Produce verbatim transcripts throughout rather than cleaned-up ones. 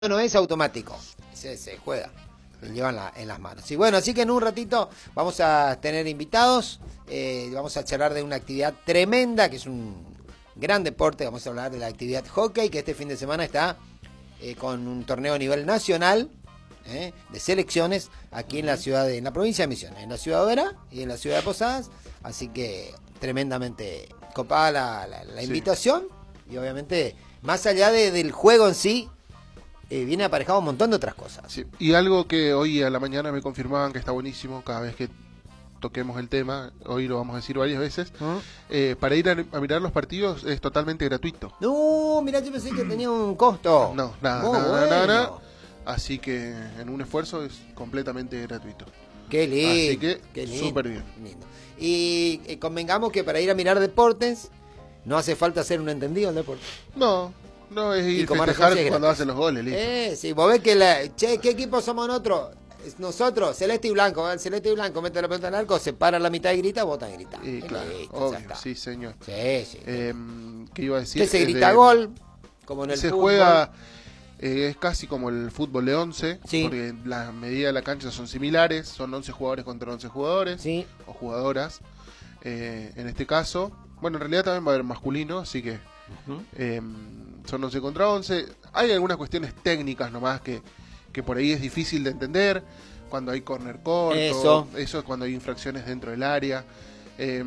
no es automático, se, se juega, se llevan la, en las manos. Y bueno, así que en un ratito vamos a tener invitados, eh, vamos a charlar de una actividad tremenda, que es un gran deporte, vamos a hablar de la actividad hockey, que este fin de semana está eh, con un torneo a nivel nacional, eh, de selecciones, aquí en la ciudad de, en la provincia de Misiones, en la ciudad de Vera y en la ciudad de Posadas, así que tremendamente copada la, la, la sí. invitación, y obviamente, más allá de, del juego en sí, Eh, viene aparejado un montón de otras cosas. Sí. Y algo que hoy a la mañana me confirmaban que está buenísimo, cada vez que toquemos el tema, hoy lo vamos a decir varias veces, ¿Ah? eh, para ir a, a mirar los partidos es totalmente gratuito. No, mirá, yo pensé que tenía un costo. No, nada, oh, nada, bueno. nada, nada. Así que en un esfuerzo es completamente gratuito. Qué lindo. Así que qué lindo, súper bien. Lindo. Y eh, convengamos que para ir a mirar deportes no hace falta ser un entendido en deporte. No. No, es ir a festejar cuando hacen los goles, listo. Eh, sí, vos ves que la... Che, ¿qué equipo somos nosotros? Nosotros, celeste y blanco, ¿eh? Celeste y blanco, mete la pelota en el arco, se para la mitad y grita, vos estás gritando. Y claro, listo, obvio, sí, señor. Sí, sí. Eh, ¿Qué iba a decir? Que se grita de, gol, como en el se fútbol. juega, eh, es casi como el fútbol de once, sí. porque las medidas de la cancha son similares, son once jugadores contra once jugadores, sí. o jugadoras. Eh, en este caso, bueno, en realidad también va a haber masculino, así que... Uh-huh. eh, son once contra once. Hay algunas cuestiones técnicas nomás que, que por ahí es difícil de entender. Cuando hay corner corto, eso, eso es cuando hay infracciones dentro del área. Eh,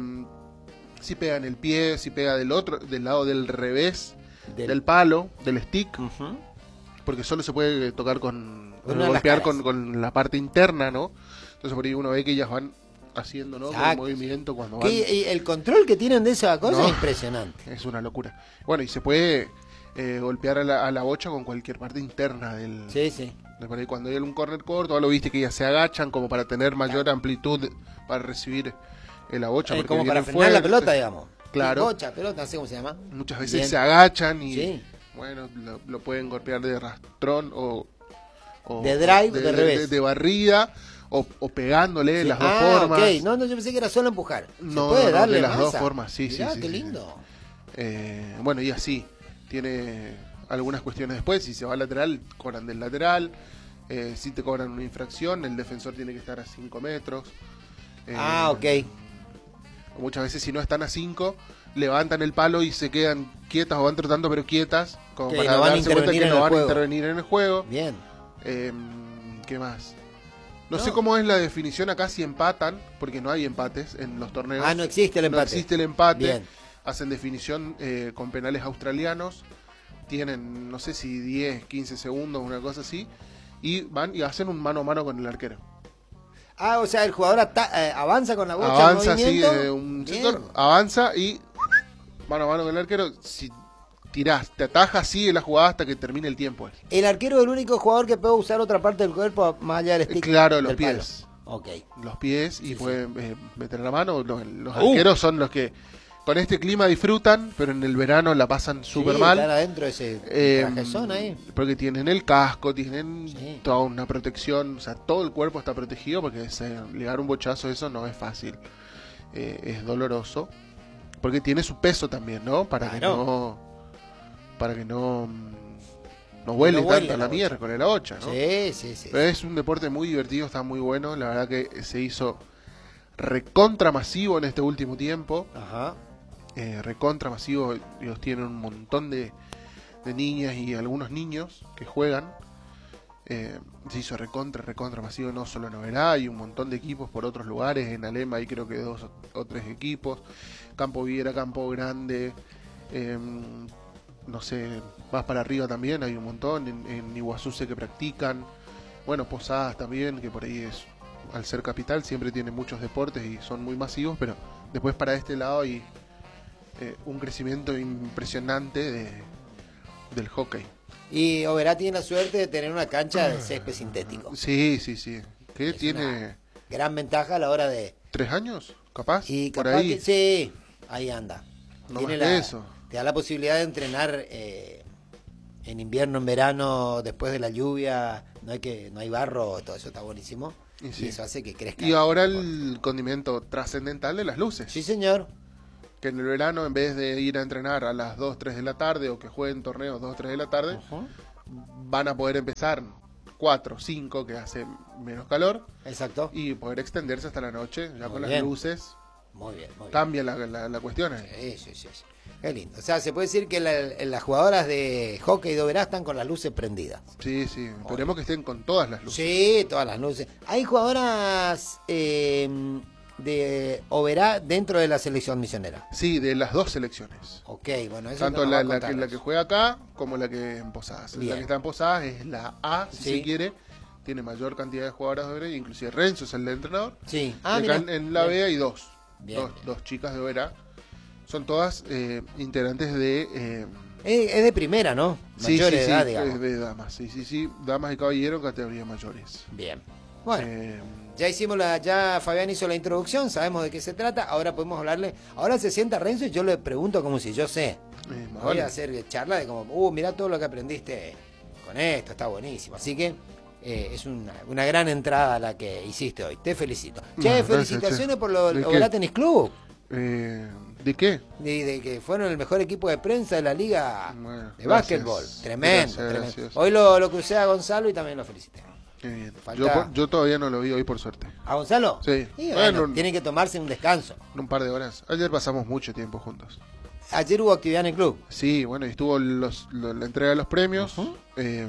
si pega en el pie, si pega del otro, del lado del revés, del, del palo, del stick, uh-huh. porque solo se puede tocar con, golpear con, con la parte interna, ¿no? Entonces por ahí uno ve que ellas van haciendo, ¿no? Con movimiento cuando van. Y el control que tienen de esa cosa no, es impresionante. Es una locura. Bueno, y se puede eh, golpear a la, a la bocha con cualquier parte interna del. Sí, sí. De por ahí cuando hay un corner corto, lo viste que ya se agachan como para tener mayor claro. amplitud para recibir eh, la bocha. Eh, como para frenar fuerte. La pelota, digamos. Claro. Bocha, pelota, no sé cómo se llama. Muchas veces Bien. se agachan y sí. bueno, lo, lo pueden golpear de rastrón o. o de drive, de, de, de revés. De, de barrida. O, o pegándole sí. las dos ah, formas. Okay. No, no, yo pensé que era solo empujar. ¿Se no, puede no, darle de las masa? dos formas, sí, Mirá, sí, sí. qué sí, lindo. Sí. Eh, bueno, y así. Tiene algunas cuestiones después. Si se va al lateral, cobran del lateral. Eh, si te cobran una infracción, el defensor tiene que estar a cinco metros. Eh, ah, ok. Muchas veces, si no están a cinco, levantan el palo y se quedan quietas o van trotando, pero quietas. Como que para no van darse cuenta que no van juego. a intervenir en el juego. Bien. Eh, ¿Qué más? No, no sé cómo es la definición acá, si empatan, porque no hay empates en los torneos. Ah, no existe el empate. No existe el empate. Bien. Hacen definición eh, con penales australianos. Tienen, no sé si diez, quince segundos, una cosa así. Y van y hacen un mano a mano con el arquero. Ah, o sea, el jugador ata- eh, avanza con la bocha. Avanza así, eh, un sector, avanza y mano a mano con el arquero. Si tirás, te ataja así en la jugada hasta que termine el tiempo. El arquero es el único jugador que puede usar otra parte del cuerpo más allá del stick. Claro, los del pies. Palo. Okay. Los pies y sí, pueden sí. Eh, meter la mano. Los, los uh. arqueros son los que con este clima disfrutan, pero en el verano la pasan súper sí, mal. Están adentro de ese eh, trajezón ahí. Porque tienen el casco, tienen sí. toda una protección, o sea, todo el cuerpo está protegido porque se, ligar un bochazo eso no es fácil. Eh, es doloroso. Porque tiene su peso también, ¿no? Para claro. que no para que no no huele no tanto la, la miércoles, la ocha, ¿no? Sí, sí, sí. Pero es un deporte muy divertido, está muy bueno, la verdad que se hizo recontra masivo en este último tiempo. Ajá. Eh, recontra masivo, ellos tienen un montón de, de niñas y algunos niños que juegan. Eh, se hizo recontra, recontra masivo, no solo en Oberá, hay un montón de equipos por otros lugares, en Alema hay creo que dos o, o tres equipos, Campo Viera, Campo Grande, eh, no sé, más para arriba también hay un montón, en, en Iguazú sé que practican, bueno, Posadas también, que por ahí es, al ser capital siempre tiene muchos deportes y son muy masivos, pero después para este lado hay eh, un crecimiento impresionante de, del hockey. Y Oberá tiene la suerte de tener una cancha de césped sintético. Sí, sí, sí. Que es tiene gran ventaja a la hora de... ¿Tres años? ¿Capaz? Y por capaz ahí. Que, sí, ahí anda. No tiene más la, que eso. Te da la posibilidad de entrenar eh, en invierno, en verano, después de la lluvia. No hay que no hay barro, todo eso está buenísimo. Y, sí. y eso hace que crezca. Y ahora el condimento trascendental de las luces. Sí, señor. Que en el verano, en vez de ir a entrenar a las dos, tres de la tarde o que jueguen torneos dos, tres de la tarde, uh-huh. van a poder empezar cuatro, cinco, que hace menos calor. Exacto. Y poder extenderse hasta la noche, ya Muy con bien. las luces. Muy bien, muy bien. Cambia la, la, la cuestión. Sí, sí, sí, sí. Qué lindo. O sea, se puede decir que la, las jugadoras de hockey de Oberá están con las luces prendidas. Sí, sí. Esperemos que estén con todas las luces. Sí, todas las luces. ¿Hay jugadoras eh, de Oberá dentro de la selección misionera? Sí, de las dos selecciones. Ok, bueno, eso Tanto nos va la, a la, contar que, la eso. que juega acá como la que en Posadas. Bien. La que está en Posadas es la A, si Sí. se quiere. Tiene mayor cantidad de jugadoras de Oberá, inclusive Renzo es el entrenador. Sí. Y Ah, acá mira. en, en la Bien. B hay dos. Bien, dos, bien. dos chicas de Oberá. Son todas eh, integrantes de... Eh, Es, es de primera, ¿no? sí, Mayor sí, de edad, sí, digamos. es de damas. Sí, sí, sí. Damas y caballeros, categorías mayores. Bien. Bueno. Eh, Ya hicimos la, ya Fabián hizo la introducción, sabemos de qué se trata, ahora podemos hablarle, ahora se sienta Renzo y yo le pregunto como si yo sé. eh, más Voy vale. a hacer charla de como, uh, mirá todo lo que aprendiste con esto, está buenísimo. Así que eh, es una, una gran entrada la que hiciste hoy, te felicito. Che, Bueno, gracias, felicitaciones che. por lo ¿De del qué? Oberá Tenis Club, Eh, ¿De qué? de, de que fueron el mejor equipo de prensa de la liga Bueno, de gracias. básquetbol. Tremendo, Gracias, tremendo. gracias. Hoy lo, lo crucé a Gonzalo y también lo felicité. Qué bien. Falta- Yo, por- yo todavía no lo vi hoy, por suerte. ¿A Gonzalo? Sí. Y bueno, Bueno, tienen que tomarse un descanso. En un par de horas. Ayer pasamos mucho tiempo juntos. Ayer hubo actividad en el club. Sí, bueno, y estuvo los, lo- la entrega de los premios. Ujú. Eh,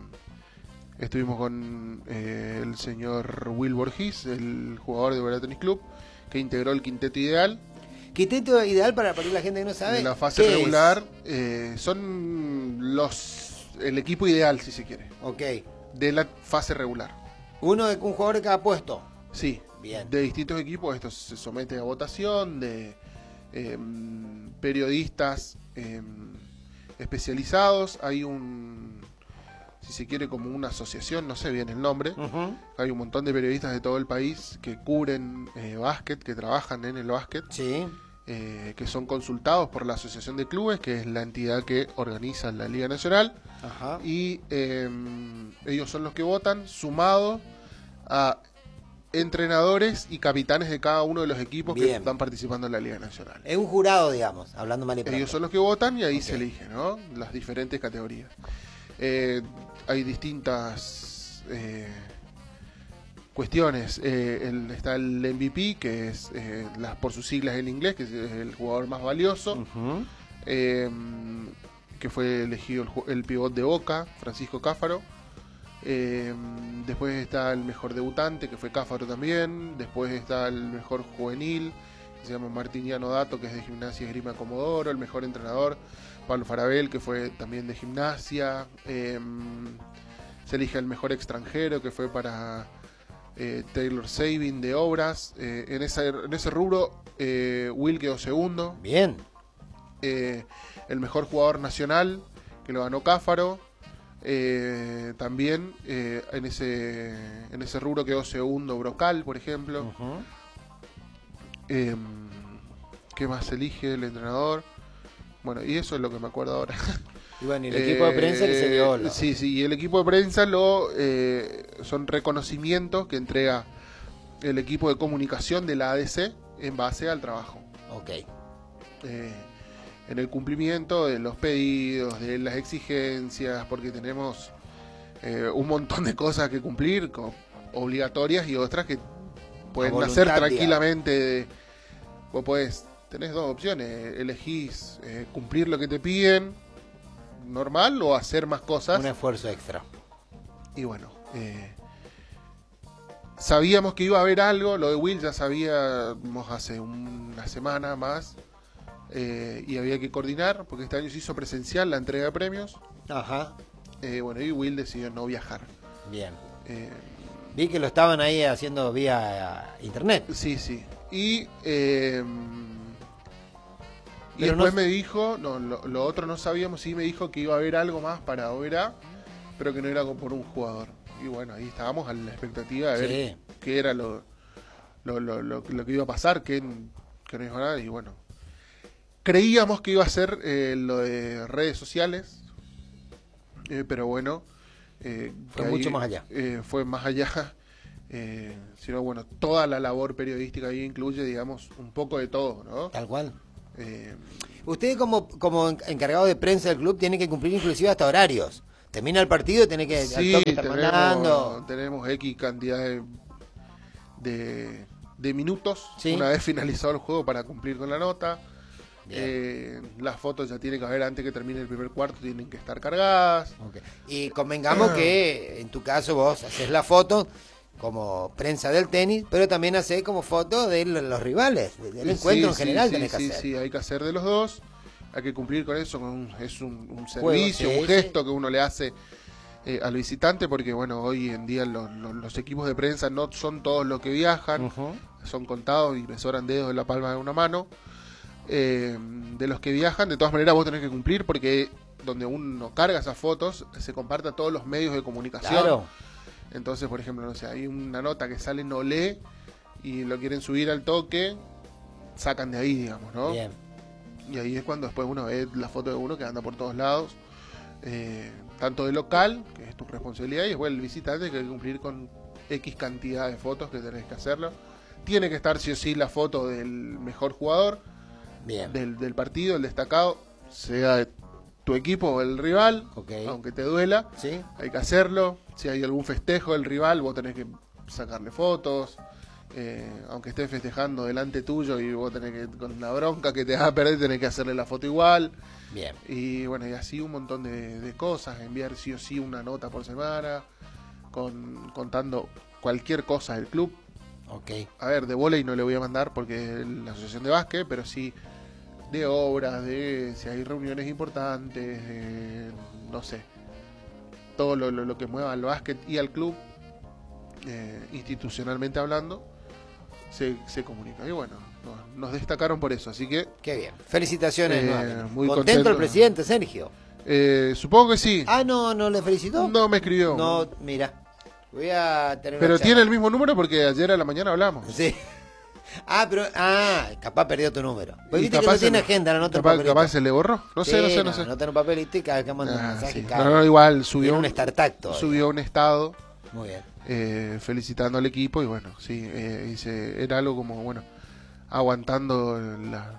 estuvimos con eh, el señor Will Borges, el jugador de Oberá Tennis Club, que integró el quinteto ideal. Quinteto ideal para, para la gente que no sabe. De la fase ¿qué es? regular. Eh, son los el equipo ideal, si se quiere, Ok. de la fase regular. Uno de un jugador de cada puesto. Sí, Bien. de distintos equipos. Esto se somete a votación de eh, periodistas eh, especializados. Hay un, si se quiere, como una asociación, no sé bien el nombre. Ujú. Hay un montón de periodistas de todo el país que cubren eh, básquet, que trabajan en el básquet, Sí. eh, que son consultados por la Asociación de Clubes, que es la entidad que organiza la Liga Nacional. Ajá. Y eh, ellos son los que votan, sumado a entrenadores y capitanes de cada uno de los equipos que Bien. están participando en la Liga Nacional. Es un jurado, digamos, hablando mal y pronto. Ellos son los que votan y ahí Ok. se eligen, ¿no? Las diferentes categorías. Eh, hay distintas eh, cuestiones. Eh, el- está el M V P, que es eh, las por sus siglas en inglés, que es el jugador más valioso. Ujú. eh, que fue elegido el, ju- el pivot de Boca, Francisco Cáfaro. Eh, después está el mejor debutante, que fue Cáfaro también. Después está el mejor juvenil, que se llama Martiniano Dato, que es de Gimnasia Esgrima Comodoro. El mejor entrenador, Pablo Farabel, que fue también de Gimnasia. Eh, se elige el mejor extranjero, que fue para eh, Taylor Sabin de Obras. Eh, en, esa, en ese rubro, eh, Will quedó segundo. Bien. Eh, el mejor jugador nacional, que lo ganó Cáfaro. Eh, también eh, en ese en ese rubro quedó segundo Brocal, por ejemplo. Ujú. Eh, ¿Qué más elige el entrenador? Bueno, y eso es lo que me acuerdo ahora. Y bueno, y el equipo de prensa que se dio. lo- Sí, sí, y el equipo de prensa lo eh, son reconocimientos que entrega el equipo de comunicación de la A D C en base al trabajo. Ok. Eh, en el cumplimiento de los pedidos, de las exigencias, porque tenemos eh, un montón de cosas que cumplir, co- obligatorias y otras que pueden A nacer voluntad, tranquilamente. De, vos podés, tenés dos opciones, elegís eh, cumplir lo que te piden, normal, o hacer más cosas. Un esfuerzo extra. Y bueno, eh, sabíamos que iba a haber algo, lo de Will ya sabíamos hace una semana más, eh, y había que coordinar, porque este año se hizo presencial la entrega de premios. Ajá. Eh, bueno, y Will decidió no viajar. Bien. Eh, Vi que lo estaban ahí haciendo vía internet. sí, sí. Y, eh, y Pero después no- me dijo, no, lo, lo otro no sabíamos, sí me dijo que iba a haber algo más para Oberá, pero que no era por un jugador. Y bueno, ahí estábamos a la expectativa de ver Sí. qué era lo, lo, lo, lo, lo que iba a pasar, que, que no dijo nada. Y bueno, creíamos que iba a ser eh, lo de redes sociales, eh, pero bueno, eh, Fue que mucho más allá. eh, fue más allá. Eh, sino bueno, toda la labor periodística ahí incluye, digamos, un poco de todo, ¿no? Tal cual. Eh, Usted como, como en- encargado de prensa del club tiene que cumplir inclusive hasta horarios. termina el partido y tenés que, Sí, al toque estar tenemos, mandando. tenemos X cantidad de, de, de minutos Sí. una vez finalizado el juego para cumplir con la nota. Bien. Eh, las fotos ya tienen que haber antes que termine el primer cuarto, tienen que estar cargadas. Okay. Y convengamos que en tu caso vos haces la foto como prensa del tenis, pero también haces como foto de los rivales, del encuentro en Sí, general sí, tenés sí, que sí, hacer. sí, hay que hacer de los dos, hay que cumplir con eso, con un- es un, un Juego, servicio, sí, un sí. gesto que uno le hace eh, al visitante, porque bueno, hoy en día los, los- los equipos de prensa no son todos los que viajan, Ujú. son contados y me sobran dedos en la palma de una mano. Eh, de los que viajan, de todas maneras vos tenés que cumplir, porque donde uno carga esas fotos se comparte a todos los medios de comunicación. Claro. Entonces, por ejemplo, no sé, hay una nota que sale en Olé y lo quieren subir al toque, sacan de ahí, digamos, ¿no? Bien. Y ahí es cuando después uno ve la foto de uno que anda por todos lados, eh, tanto de local, que es tu responsabilidad, y después el visitante que hay que cumplir con X cantidad de fotos que tenés que hacerlo. Tiene que estar sí o sí la foto del mejor jugador Bien. del, del partido, el destacado, sea de tu equipo o el rival, Ok. aunque te duela, ¿Sí? hay que hacerlo. Si hay algún festejo del rival, vos tenés que sacarle fotos. Eh, aunque esté festejando delante tuyo y vos tenés que, con una bronca que te va a perder, tenés que hacerle la foto igual. Bien. Y bueno, y así un montón de, de cosas. Enviar sí o sí una nota por semana, con, contando cualquier cosa del club. Ok. A ver, de vóley no le voy a mandar porque es la asociación de básquet, pero sí de obras, de si hay reuniones importantes, de, no sé, todo lo, lo, lo que mueva al básquet y al club, eh, institucionalmente hablando, se, se comunica. Y bueno, nos, nos destacaron por eso, así que Qué bien. Felicitaciones. Eh, nuevamente. muy ¿Contento contento. el presidente, Sergio? eh, supongo que sí. Ah, no, no le felicitó. No me escribió. No, mira. Voy a tener Pero una tiene el charla. mismo número porque ayer a la mañana hablamos. Sí. Ah, pero. Ah, capaz perdió tu número. Pues Y viste que capaz no tiene se- agenda, no nota un capaz, papelito. capaz se le borró. No sé, Sí, no sé, no sé. Nota en un papelito y cada vez que manda un Ah, mensaje sí. cae. No, no, igual subió Tiene un, un StarTac todavía. subió un estado Muy bien. eh, felicitando al equipo y bueno, sí, eh, dice, era algo como, bueno, aguantando la,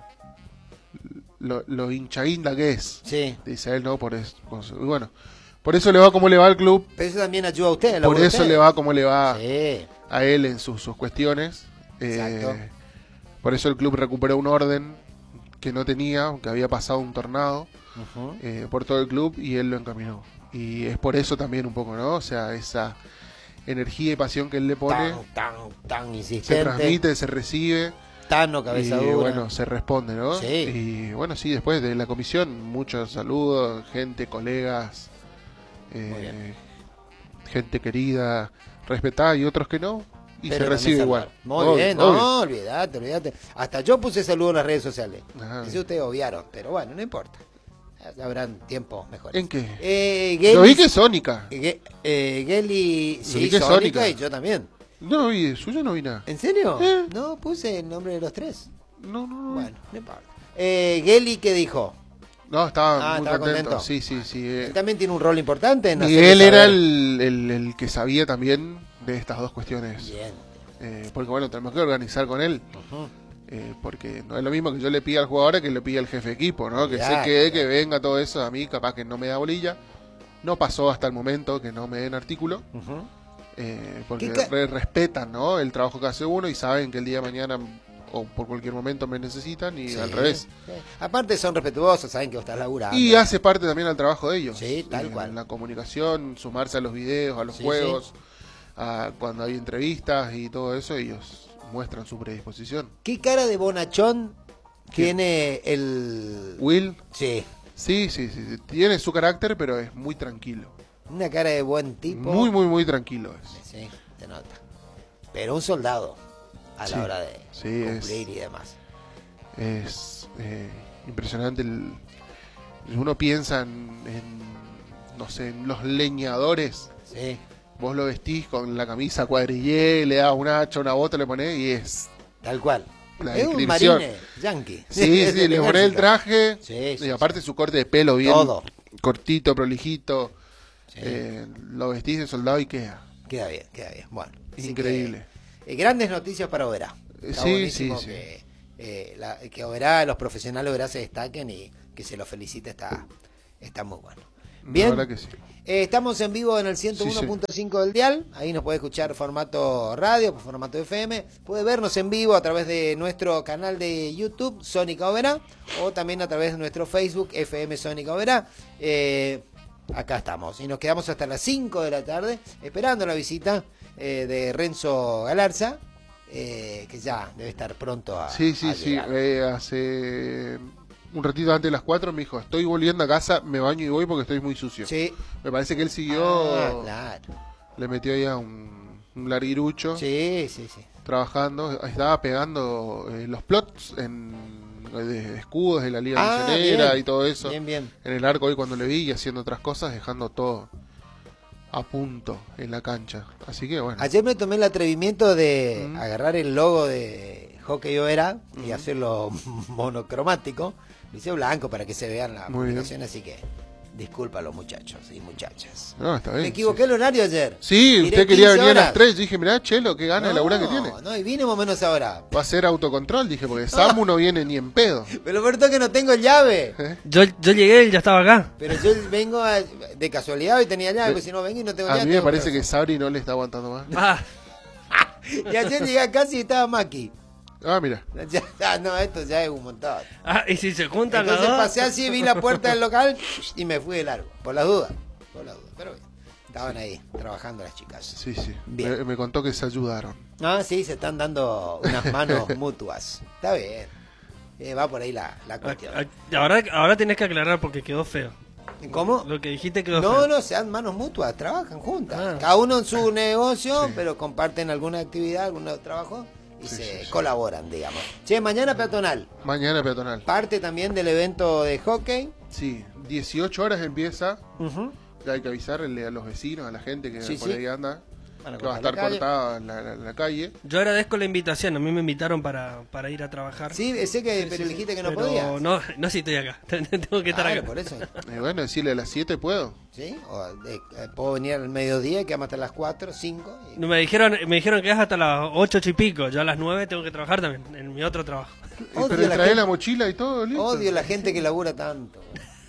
lo, lo hincha guinda que es, Sí. dice él, ¿no? Por eso, por eso- y bueno, por eso le va como le va al club, Pero eso también ayuda a usted. por eso le va como le va Sí. a él en sus, sus cuestiones. eh, Exacto. por eso el club recuperó un orden que no tenía, que había pasado un tornado Ujú. eh, por todo el club y él lo encaminó. Y es por eso también un poco, ¿no? O sea, esa energía y pasión que él le pone Tan, tan, tan se insistente. transmite, se recibe Tano, y cabeza dura. bueno, se responde, ¿no? Sí. Y bueno, sí, después de la comisión, muchos saludos, gente, colegas, eh, Muy bien. gente querida, respetada y otros que no, y Pero se también recibe saludar. igual. Muy Obvio, bien, obvio. no, olvídate, olvídate. Hasta yo puse saludo en las redes sociales. Ajá. Eso ustedes obviaron, pero bueno, no importa. Habrán tiempos mejores. ¿En qué? Eh, Lo vi Geli, que es Sónica. Ge- eh, Geli, Lo sí, vi que es Sónica Sónica. y yo también. No lo vi, suyo no vi nada. ¿En serio? Eh. No, puse el nombre de los tres. No, no, no. Bueno, no importa. Eh, Geli, ¿qué dijo? No, estaba Ah, muy estaba contento. contento. Sí, sí, sí. eh. Él también tiene un rol importante en Miguel hacerle era saber. el, el, el que sabía también de estas dos cuestiones. Bien. Eh, porque bueno, tenemos que organizar con él. Ujú. Eh, porque no es lo mismo que yo le pida al jugador que le pida al jefe de equipo, ¿no? Que se Claro, quede, claro. que venga todo eso. A mí capaz que no me da bolilla. No pasó hasta el momento que no me den artículo. Ujú. eh, porque ¿Qué ca- re- respetan, ¿no? El trabajo que hace uno y saben que el día de mañana o por cualquier momento me necesitan y Sí, al revés. sí. Aparte son respetuosos, saben que vos estás laburando. Y hace parte también al trabajo de ellos. Sí, tal Eh, cual. La comunicación, sumarse a los videos, a los Sí, juegos, a cuando hay entrevistas y todo eso, ellos muestran su predisposición. ¿Qué cara de bonachón ¿Quién? tiene el... Will, Sí, sí, sí, sí, sí, tiene su carácter, pero es muy tranquilo. una cara de buen tipo. Muy, muy, muy tranquilo es. Sí, se nota. Pero un soldado a Sí, la hora de sí, cumplir es- y demás. Es eh, impresionante. El, uno piensa en, en, no sé, en los leñadores. Sí, Vos lo vestís con la camisa cuadrillé, le das un hacha, una bota, le ponés y es tal cual. la es un descripción. marine yankee. Sí, Es sí, del le pones el ejército. traje Sí, sí, y aparte su corte de pelo bien Todo. cortito, prolijito. Sí. eh, lo vestís de soldado y queda. Queda bien, queda bien. Bueno, así Increíble. que, eh, grandes noticias para Oberá. Eh, Está sí, buenísimo sí, sí. que, eh, la- que Oberá, los profesionales de Oberá se destaquen y que se los felicite, está, está muy bueno. Bien. La verdad que sí. Eh, estamos en vivo en el ciento uno punto cinco del dial, ahí nos puede escuchar formato radio, formato F M, puede vernos en vivo a través de nuestro canal de YouTube, Sónica Oberá, o también a través de nuestro Facebook, F M Sónica Oberá. Eh, acá estamos, y nos quedamos hasta las cinco de la tarde, esperando la visita eh, de Renzo Galarza, eh, que ya debe estar pronto a Sí, sí, a sí, llegar. eh, hace un ratito antes de las cuatro me dijo, estoy volviendo a casa, me baño y voy porque estoy muy sucio. Sí. Me parece que él siguió, Ah, claro. le metió ahí a un, un larguirucho, Sí, sí, sí. trabajando, estaba pegando eh, los plots en, de, de escudos de la Liga Ah, Misionera bien. y todo eso. Bien, bien. En el arco hoy cuando le vi y haciendo otras cosas, dejando todo a punto en la cancha. Así que bueno. Ayer me tomé el atrevimiento de Mm. agarrar el logo de Hockey Oberá y Mm. hacerlo monocromático. Lo hice blanco para que se vean las Muy bien. publicaciones, así que disculpa a los muchachos y muchachas. No, está bien. Me equivoqué sí. el horario ayer. Sí, Miré usted quería quince venir a las horas. tres. Yo dije, mirá, Chelo, qué gana de laburar que tiene. No, y vine más o menos ahora. Va a ser autocontrol, dije, porque Samu no viene ni en pedo. Pero lo peor es que no tengo llave. ¿Eh? Yo, yo llegué y ya estaba acá. Pero yo vengo a- de casualidad y tenía llave, Eh, porque si no vengo y no tengo A llave. mí me tengo parece que- que Sabri no le está aguantando más. Ah, Y ayer llegué a casa y estaba Maki. Ah, mira. Ya, ya, no, esto ya es un montón. ah, y si se juntan Entonces los dos. pasé así, vi la puerta del local y me fui de largo, por las dudas, por las dudas, pero bien, estaban ahí trabajando las chicas. Sí, sí. Bien. Me, me contó que se ayudaron. Ah, sí, se están dando unas manos mutuas, está bien, Eh, va por ahí la, la cuestión. Ah, ah, Ahora, ahora tenés que aclarar porque quedó feo. ¿Cómo? Lo que dijiste quedó No, feo. no, sean manos mutuas, trabajan juntas, Ah. cada uno en su negocio, Sí. pero comparten alguna actividad, algún trabajo y Sí, se sí, sí. colaboran, digamos. Che, mañana peatonal, Mañana peatonal. parte también del evento de hockey. Sí, dieciocho horas empieza. Ujú. Ya hay que avisarle a los vecinos, a la gente que Sí, por sí. ahí anda, Van a que va a cortar estar la calle. cortada la, la- la calle. Yo agradezco la invitación. A mí me invitaron para, para ir a trabajar. Sí, sé que, Sí, pero sí, dijiste sí. que no Pero podías. No, no, si estoy acá. Tengo que estar Claro, acá. por eso. Y bueno, decirle a las siete puedo. ¿Sí? O, eh, eh, puedo venir al mediodía, que vamos hasta las cuatro, cinco. Y... Me dijeron, me dijeron que es hasta las ocho y pico. Yo a las nueve tengo que trabajar también, en mi otro trabajo. Odio Pero la trae gente- la mochila y todo, listo. Odio la gente que labura tanto.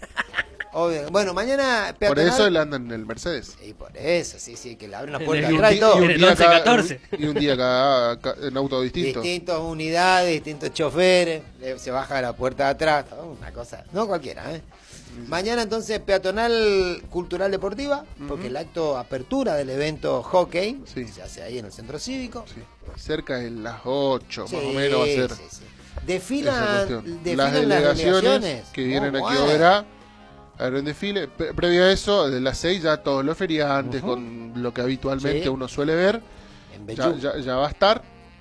Odio. Bueno, mañana Por peatonal. eso él anda en el Mercedes. Y por eso, sí, sí, que le abren la En puerta el- atrás y di- todo. En el once cada- catorce. y un día cada, ca- en auto distinto. Distintas unidades, distintos choferes. le- Se baja la puerta de atrás. todo, Una cosa. No cualquiera, ¿eh? Mañana entonces peatonal cultural deportiva, porque el acto apertura del evento hockey Sí. se hace ahí en el centro cívico. Sí, cerca de las ocho, Sí, más o menos va a ser sí, sí. esa Desfilan, cuestión. desfilan Las delegaciones que vienen Muy aquí a bueno. Oberá a ver un desfile. Pre- previo a eso, de las seis ya todos los feriantes, Ujú. con lo que habitualmente Sí. uno suele ver, En ya, Bellú. ya, ya va a estar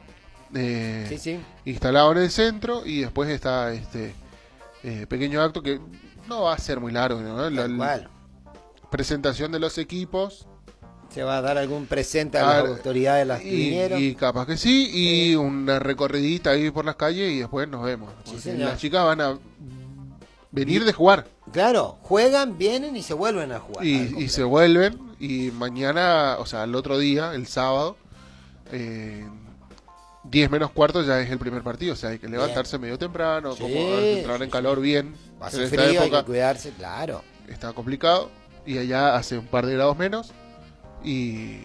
eh, Sí, sí. instalado en el centro y después está este eh, pequeño acto que no va a ser muy largo, ¿no? La, Tal la cual. presentación de los equipos. Se va a dar algún presente a Ah, las autoridades de las Y, mineros. y capaz que sí, y una recorridita ahí por las calles y después nos vemos. Sí, Porque señor. las chicas van a venir de jugar Claro, juegan, vienen y se vuelven a jugar. al y, y completo. se vuelven y mañana, o sea, el otro día, el sábado, eh, diez menos cuarto ya es el primer partido, o sea, hay que levantarse medio temprano, Sí, como entrar sí, en calor bien. Va a En ser esta frío, hay época que cuidarse, claro. está complicado y allá hace un par de grados menos y,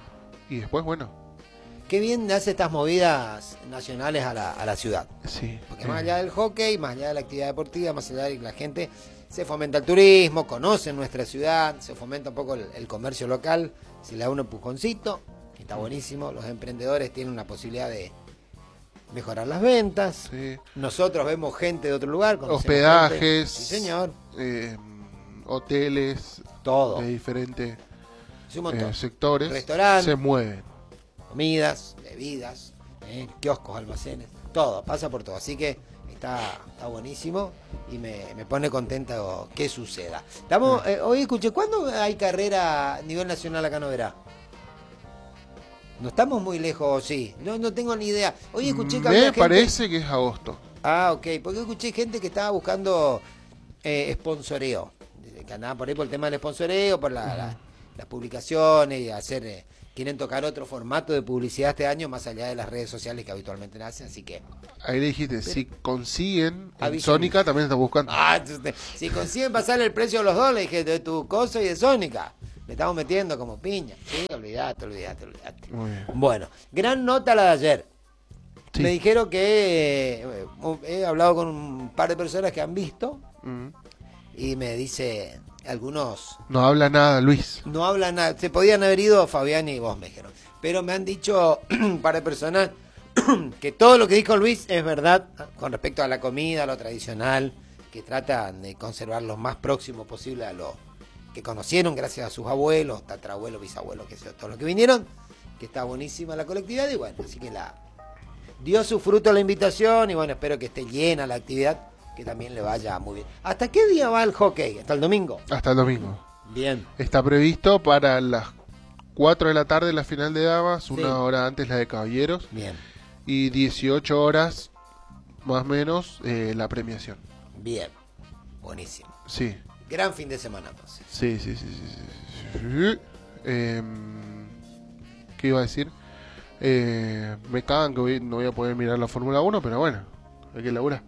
y después, bueno, Qué bien hace estas movidas nacionales a la, a la ciudad. sí. Porque eh, más allá del hockey, más allá de la actividad deportiva, más allá de que la gente se fomenta el turismo, conoce nuestra ciudad, se fomenta un poco el, el comercio local, se le da un empujoncito, que está buenísimo. Los emprendedores tienen una posibilidad de mejorar las ventas. sí. Nosotros vemos gente de otro lugar. conocemos Hospedajes, gente. Sí, señor. eh, hoteles Todo. de diferentes Es un montón. eh, sectores Restaurante. se mueven. Comidas, bebidas, eh, kioscos, almacenes, todo, pasa por todo. Así que está, está buenísimo y me, me pone contento que suceda. Estamos, eh, hoy escuché, ¿cuándo hay carrera a nivel nacional acá en Oberá? No estamos muy lejos, sí. No, no tengo ni idea. Hoy escuché que había Me gente... parece que es agosto. Ah, ok, porque escuché gente que estaba buscando eh, sponsoreo, que andaba por ahí por el tema del sponsoreo, por la, la- las publicaciones y hacer eh, quieren tocar otro formato de publicidad este año, más allá de las redes sociales que habitualmente hacen, así que... Ahí le dijiste, si consiguen, en Avisen. Sónica también está buscando. Ah, entonces, si consiguen pasarle el precio a los dos, le dije, de tu coso y de Sónica. Le estamos metiendo como piña. Sí, olvidate, olvidate, olvidate. Muy bien. Bueno, gran nota la de ayer. Sí. Me dijeron que eh, he hablado con un par de personas que han visto Mm. y me dice algunos No habla nada, Luis. no hablan nada, se podían haber ido Fabián y vos, me dijeron, pero me han dicho un par de personas que todo lo que dijo Luis es verdad con respecto a la comida, a lo tradicional, que tratan de conservar lo más próximo posible a lo que conocieron gracias a sus abuelos, tatarabuelos, bisabuelos, que sea, todos los que vinieron, que está buenísima la colectividad y bueno, así que la dio su fruto la invitación y bueno, espero que esté llena la actividad, que también le vaya muy bien. ¿Hasta qué día va el hockey? ¿Hasta el domingo? Hasta el domingo. Bien. Está previsto para las cuatro de la tarde la final de damas, una Sí. hora antes la de caballeros, Bien, y dieciocho horas más o menos eh, la premiación. bien. Buenísimo. Sí, Gran fin de semana entonces. sí, sí, sí. sí, sí, sí. Eh, ¿Qué iba a decir? Eh, me cagan que hoy no voy a poder mirar la Fórmula uno, pero bueno, hay que laburar.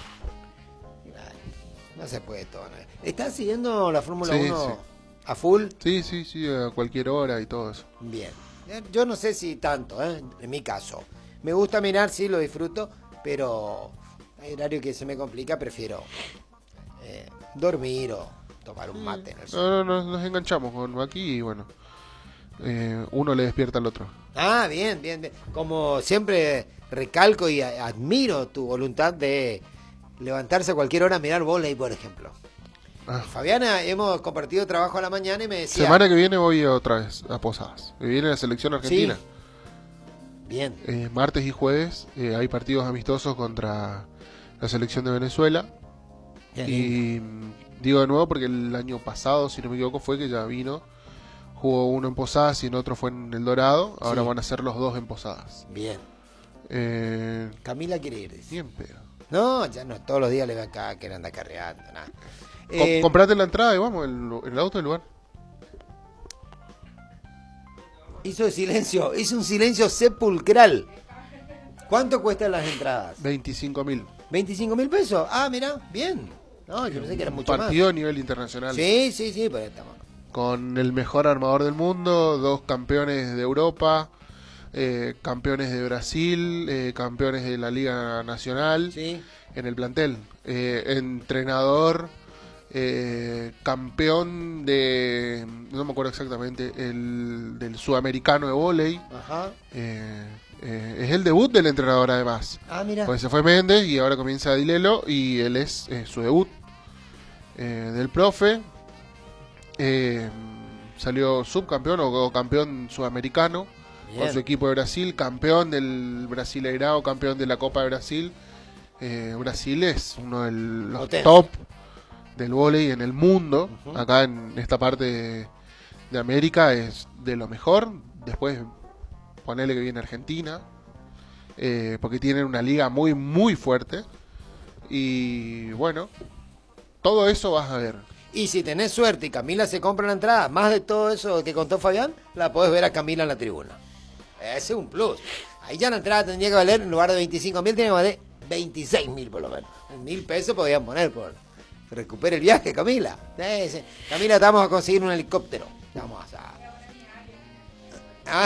No se puede todo. ¿no? ¿Estás siguiendo la Fórmula Sí, uno sí. a full? Sí, sí, sí, a cualquier hora y todo eso. Bien. Eh, Yo no sé si tanto, ¿eh? En mi caso. Me gusta mirar, sí, lo disfruto, pero hay horario que se me complica, prefiero eh, dormir o tomar un mate en el sol. No, no, no, nos enganchamos con aquí y bueno, eh, uno le despierta al otro. Ah, bien, bien, bien. Como siempre recalco y a- admiro tu voluntad de levantarse a cualquier hora a mirar vóley, por ejemplo. Ah. Fabiana, hemos compartido trabajo a la mañana y me decía... Semana que viene voy otra vez a Posadas. Que viene la selección argentina. Sí. Bien, Eh, martes y jueves eh, hay partidos amistosos contra la selección de Venezuela. bien lindo. Y mm, digo de nuevo porque el año pasado, si no me equivoco, fue que ya vino. Jugó uno en Posadas y en otro fue en El Dorado. Ahora Sí. van a ser los dos en Posadas. Bien. Eh, Camila quiere ir, dice. bien pedo. No, ya no, todos los días le ve acá que le anda carreando, nada. Com- Eh, comprate la entrada y vamos, el, el auto del lugar. hizo silencio, hizo un silencio sepulcral. ¿Cuánto cuestan las entradas? veinticinco mil. ¿veinticinco mil pesos? Ah, mira, bien. No, yo pensé que era Un mucho partido más. a nivel internacional. Sí, sí, sí, pero estamos. Con el mejor armador del mundo, dos campeones de Europa, eh, campeones de Brasil, eh, campeones de la Liga Nacional Sí, en el plantel, eh, entrenador, eh, campeón de, no me acuerdo exactamente, el del sudamericano de vóley, ajá. eh, eh, es el debut del entrenador además, Ah, mira. pues se fue Méndez y ahora comienza Dilelo y él es eh, su debut eh, del profe. Eh, salió subcampeón o, o campeón sudamericano Bien. con su equipo de Brasil, campeón del Brasileirao, campeón de la Copa de Brasil. Eh, Brasil es uno de los Potencia. top del vóley en el mundo. Ujú. Acá en esta parte de, de América es de lo mejor. Después ponele que viene Argentina, eh, porque tienen una liga muy muy fuerte. Y bueno, todo eso vas a ver. Y si tenés suerte y Camila se compra la entrada, más de todo eso que contó Fabián, la podés ver a Camila en la tribuna. Ese es un plus. Ahí ya la entrada tendría que valer, en lugar de veinticinco mil, tiene que valer veintiséis mil por lo menos. Mil pesos podían poner por que recupere el viaje, Camila. Sí, sí. Camila, te vamos a conseguir un helicóptero. Vamos a... Ah.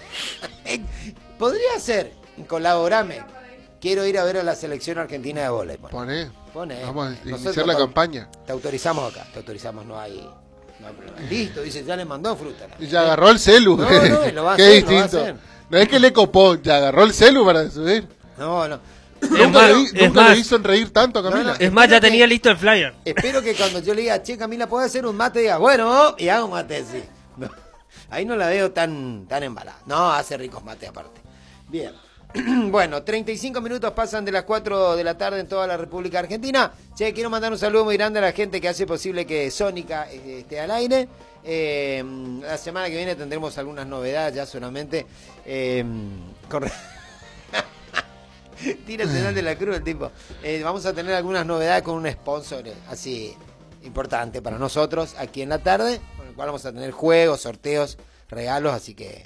Podría ser, colaborame. Quiero ir a ver a la selección argentina de vóley. Poné, Pone. vamos a Nosotros iniciar la te- campaña. Te autorizamos acá, te autorizamos, no hay, no hay problema. Listo, dice, ya le mandó fruta. Y ya agarró el celu. No, no, lo va a Qué hacer, lo va a distinto. hacer. No es que le copó, ya agarró el celu para subir. No, no. Nunca, más, le, vi- es nunca más. le hizo reír tanto a Camila. No, no, Es más, ya Espero que- tenía listo el flyer. Espero que cuando yo le diga, che, Camila, ¿puedo hacer un mate? Diga, bueno, y hago un mate, sí. No, ahí no la veo tan, tan embalada. No, hace ricos mates aparte. Bien. Bueno, treinta y cinco minutos pasan de las cuatro de la tarde en toda la República Argentina. Che, quiero mandar un saludo muy grande a la gente que hace posible que Sónica eh, esté al aire. Eh, la semana que viene tendremos algunas novedades ya solamente. Eh, con... Tira el señal de la cruz el tipo. Eh, vamos a tener algunas novedades con un sponsor eh, así importante para nosotros aquí en la tarde, con el cual vamos a tener juegos, sorteos, regalos, así que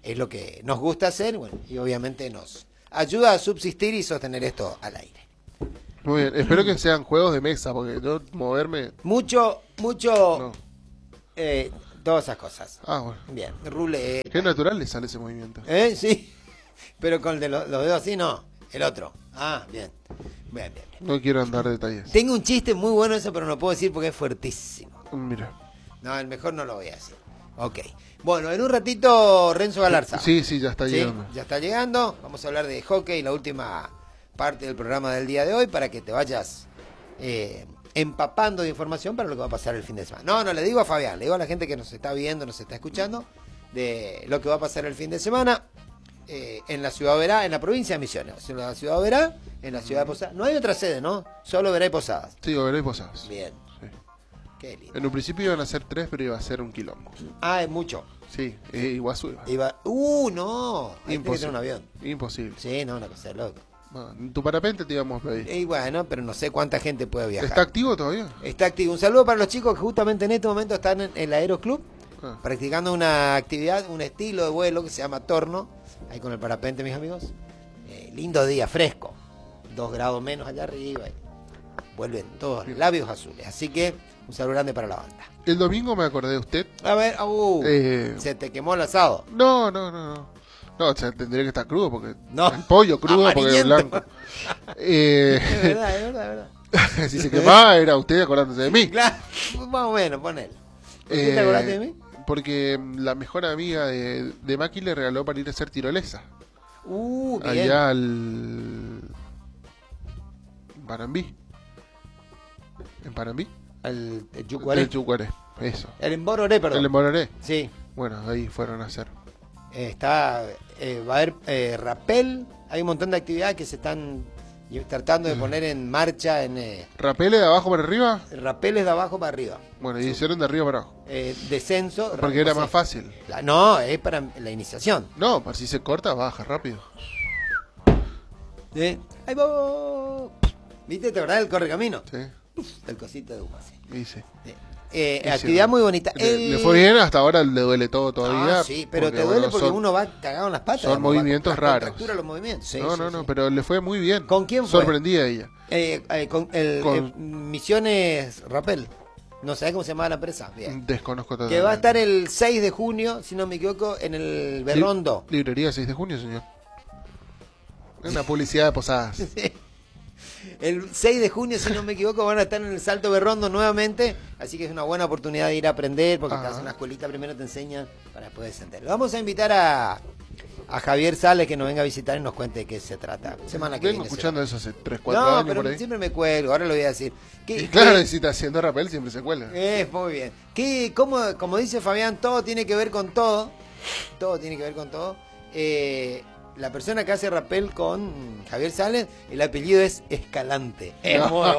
es lo que nos gusta hacer, bueno, y obviamente nos ayuda a subsistir y sostener esto al aire. Muy bien, espero que sean juegos de mesa, porque yo moverme... Mucho, mucho, No. eh, todas esas cosas. Ah, bueno. Bien, ruleta. Qué natural le sale ese movimiento. ¿Eh? Sí, pero con el de los, los dedos así no, el otro. Ah, bien, bien, bien, bien. No quiero andar detalles. Tengo un chiste muy bueno eso, pero no lo puedo decir porque es fuertísimo. Mira. No, el mejor no lo voy a decir. Ok. Bueno, en un ratito Renzo Galarza. Sí, sí, ya está ¿Sí? llegando. Ya está llegando. Vamos a hablar de hockey, la última parte del programa del día de hoy, para que te vayas eh, empapando de información para lo que va a pasar el fin de semana. No, no le digo a Fabián, le digo a la gente que nos está viendo, nos está escuchando, de lo que va a pasar el fin de semana eh, en la ciudad de Oberá, en la provincia de Misiones. En la ciudad de Oberá, en la ciudad de Posadas. No hay otra sede, ¿no? Solo Oberá y Posadas. Sí, Oberá y Posadas. Bien. Sí. Qué lindo. En un principio iban a ser tres, pero iba a ser un quilombo. Ah, es mucho. Sí, eh, Iguazú iba. Iba... Uh, no. Ahí tiene que tener un avión. Imposible. Sí, no, una cosa de loco. Bueno, en tu parapente te íbamos a pedir. Y bueno, pero no sé cuánta gente puede viajar. ¿Está activo todavía? Está activo. Un saludo para los chicos que justamente en este momento están en el Aeroclub Ah. practicando una actividad, un estilo de vuelo que se llama torno. Ahí con el parapente, mis amigos. Eh, lindo día, fresco. Dos grados menos allá arriba. Y vuelven todos labios azules. Así que un saludo grande para la banda. El domingo me acordé de usted. A ver, uh, Eh, se te quemó el asado. No, no, no, no. No, o sea, tendría que estar crudo porque... No. El pollo crudo porque es Amarillento. blanco. Eh, Es verdad, es verdad, es verdad. si se quemaba era usted acordándose de mí. Claro, más o menos, ponele. ¿Por qué Eh, te acordaste de mí? Porque la mejor amiga de, de Maki le regaló para ir a hacer tirolesa. Uh, bien. Allá al... Panambí. ¿En Panambí? El, el Yucuaré. El Chucuaré, eso. El Embororé, perdón. El Embororé. Sí. Bueno, ahí fueron a hacer. Eh, está, eh, va a haber eh, rappel, hay un montón de actividades que se están y- tratando de poner en marcha en eh, ¿Rapele de abajo para arriba? rapeles de abajo para arriba. Bueno, y hicieron de arriba para abajo. Eh, descenso. Porque era no sé. más fácil. La- no, es para la iniciación. No, para si se corta, baja rápido. ¿Sí? Ahí va. ¿Viste? ¿Te acordás del correcamino? Sí, El cosito de humo, sí. dice. Sí. Eh, Hicieron. actividad muy bonita. Le, El- le fue bien, hasta ahora le duele todo todavía. Ah, sí, pero porque, te duele bueno, porque son- uno va cagado en las patas. son digamos, va- movimientos las raros. contractura los movimientos. Sí, no, sí, no, no, sí. pero le fue muy bien. ¿Con quién fue? Sorprendida ella. Eh, eh, con el Con- eh, Misiones Rappel. No sabés cómo se llama la empresa. Bien. Desconozco totalmente. Que va a estar el seis de junio, si no me equivoco, en el Berrondo. Li- librería seis de junio, señor. Una publicidad de Posadas. Sí. El seis de junio, si no me equivoco, van a estar en el Salto Berrondo nuevamente. Así que es una buena oportunidad de ir a aprender, porque te Ajá. hacen una escuelita, primero te enseñan para después descender. Vamos a invitar a, a Javier Sales que nos venga a visitar y nos cuente de qué se trata. Semana que Vengo viene. escuchando será. eso hace tres, cuatro No, años pero por ahí. siempre me cuelgo, ahora lo voy a decir. ¿Qué- Y claro, qué- si está haciendo rappel siempre se cuelga. Es muy bien. ¿Qué, cómo, como dice Fabián, todo tiene que ver con todo. Todo tiene que ver con todo. Eh, la persona que hace rappel con Javier Sales, el apellido es Escalante. Es muy bueno.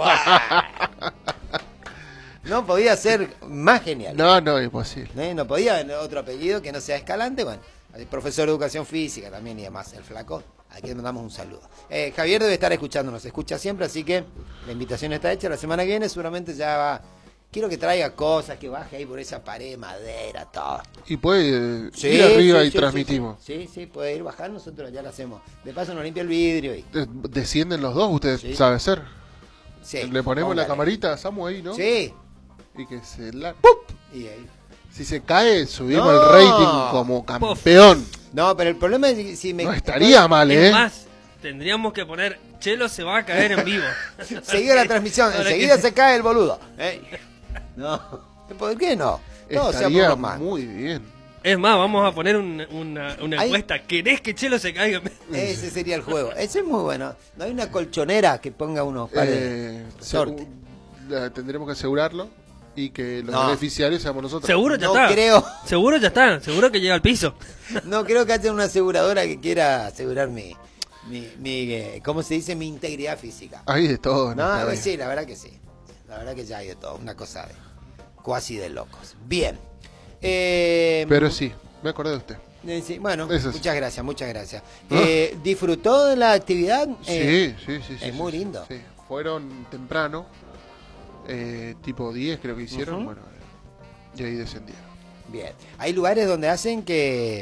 No podía ser más genial. No, no, imposible. ¿Eh? No podía haber otro apellido que no sea Escalante. Bueno, el profesor de educación física también y demás, el flaco. Aquí le mandamos un saludo. Eh, Javier debe estar escuchándonos, escucha siempre, así que la invitación está hecha. La semana que viene seguramente ya va. Quiero que traiga cosas, que baje ahí por esa pared, madera, todo. Y puede eh, Sí, ir arriba sí, y sí, transmitimos. Sí, sí, sí, puede ir bajar, nosotros ya lo hacemos. De paso nos limpia el vidrio y. Eh, Descienden los dos, usted Sí. sabe hacer. Sí, Le ponemos la póngale. camarita a Samu ahí, ¿no? Sí. Y que se la... Y ahí. Si se cae, subimos No. el rating como campeón. No, pero el problema es si- si me. No estaría mal, Es ¿eh? más, tendríamos que poner Chelo se va a caer en vivo. Seguida la transmisión, Para enseguida que- se cae el boludo. Ey. No, ¿por qué no? No, sea Estaría por más. muy bien. Es más, vamos a poner un- una, una Ahí- encuesta. ¿Querés que Chelo se caiga? Ese sería el juego. Ese es muy bueno. No hay una colchonera que ponga unos pares de Eh, se- sorte. la- tendremos que asegurarlo y que los No. beneficiarios seamos nosotros. Seguro ya No está. creo. Seguro ya está. Seguro que llega al piso. No creo que haya una aseguradora que quiera asegurar mi, mi, mi eh, ¿cómo se dice? Mi integridad física. Hay de todo. en No, esta pues vida. sí, la verdad que sí. La verdad que ya hay de todo. Una cosa de cuasi de locos. Bien. Eh, Pero sí, me acordé de usted. eh, sí, bueno, Eso sí. muchas gracias, muchas gracias. Ah. Eh, ¿Disfrutó de la actividad? Eh, Sí, sí, sí. sí, es sí, muy sí, lindo. sí. Fueron temprano, eh, tipo diez creo que hicieron. Ujú. Bueno, y ahí descendieron. Bien. Hay lugares donde hacen que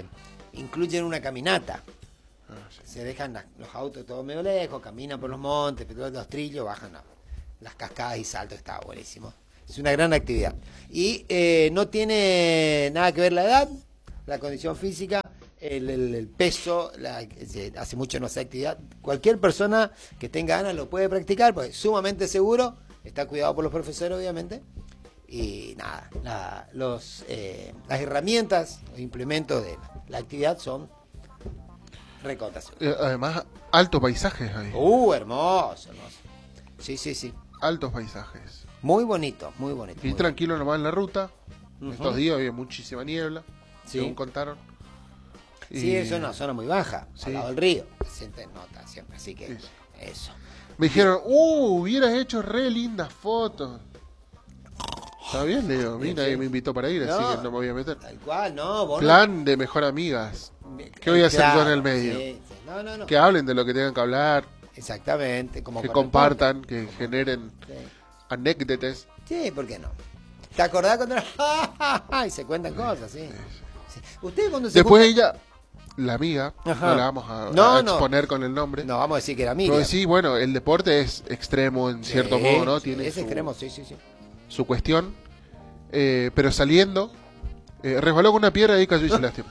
incluyen una caminata. Ah, sí. Se dejan la- los autos todo medio lejos, caminan por los montes, por todos los trillos, bajan a- las cascadas y saltos, está buenísimo. Es una gran actividad. Y eh, no tiene nada que ver la edad, la condición física, el, el- el peso, la- se- hace mucho no hace actividad. Cualquier persona que tenga ganas lo puede practicar, porque es sumamente seguro, está cuidado por los profesores obviamente. Y nada, la- los, eh, las herramientas, los implementos de la actividad son recontación. Eh, además, altos paisajes ahí. Uh, hermoso, hermoso. Sí, sí, sí. Altos paisajes. Muy bonito, muy bonito. Y muy tranquilo nomás en la ruta. Ujú. Estos días había muchísima niebla, Sí. según contaron. bonito. Sí, es una zona muy baja, Sí. al lado del río. Se siente nota siempre, así que Sí, sí. eso. Me dijeron, uh, hubieras hecho re lindas fotos. Está bien, le digo, mira, Sí. y me invitó para ir, así No. que no me voy a meter. Tal cual, no, vos no- Plan de mejor amigas. ¿Qué voy a hacer yo en el medio? sí, sí. No, no, no. Que hablen de lo que tengan que hablar, Exactamente, como que corresponde. compartan, que generen Sí. anécdotas. Sí, ¿por qué no? ¿Te acordás cuando era... y se cuentan cosas, sí. Sí. Ustedes cuando se Después juntan- ella, la amiga, Ajá. no la vamos a, No, a no. exponer con el nombre. No, vamos a decir que era Pero Miriam. sí, bueno, el deporte es extremo en cierto Sí, modo, ¿no? sí, Tiene es su, extremo, sí, sí, sí. su cuestión. Eh, pero saliendo, eh, resbaló con una piedra y cayó y se lastimó.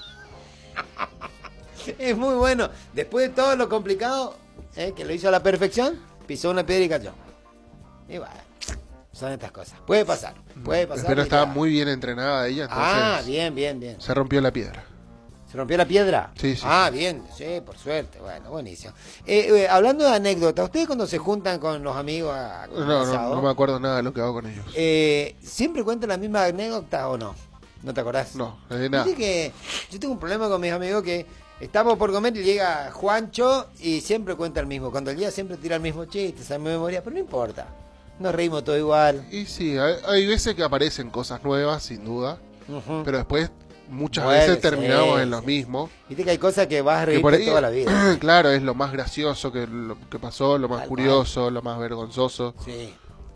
Es muy bueno. Después de todo lo complicado, eh, que lo hizo a la perfección, pisó una piedra y cayó. Y bueno, son estas cosas. Puede pasar, puede pasar. Pero y estaba ya. muy bien entrenada ella, entonces Ah, bien, bien, bien. se rompió la piedra. ¿Se rompió la piedra? Sí, sí, Ah, bien, sí, por suerte. Bueno, buenísimo. Eh, eh, hablando de anécdotas, ¿ustedes cuando se juntan con los amigos a comer No, no, asado, no me acuerdo nada de lo que hago con ellos. eh, siempre cuentan la misma anécdota o no? ¿No te acordás? No, de nada. Viste que yo tengo un problema con mis amigos que estamos por comer y llega Juancho y siempre cuenta el mismo. Cuando el día siempre tira el mismo chiste, esa memoria, pero no importa. Nos reímos todo igual. Y sí, hay, hay veces que aparecen cosas nuevas, sin duda, Ujú. pero después muchas Vuelve, veces terminamos sí, en lo sí. mismo. Viste que hay cosas que vas a Que reír por ahí, toda la vida. claro, es lo más gracioso que, lo que pasó, lo más Tal curioso, lo más vergonzoso. Sí.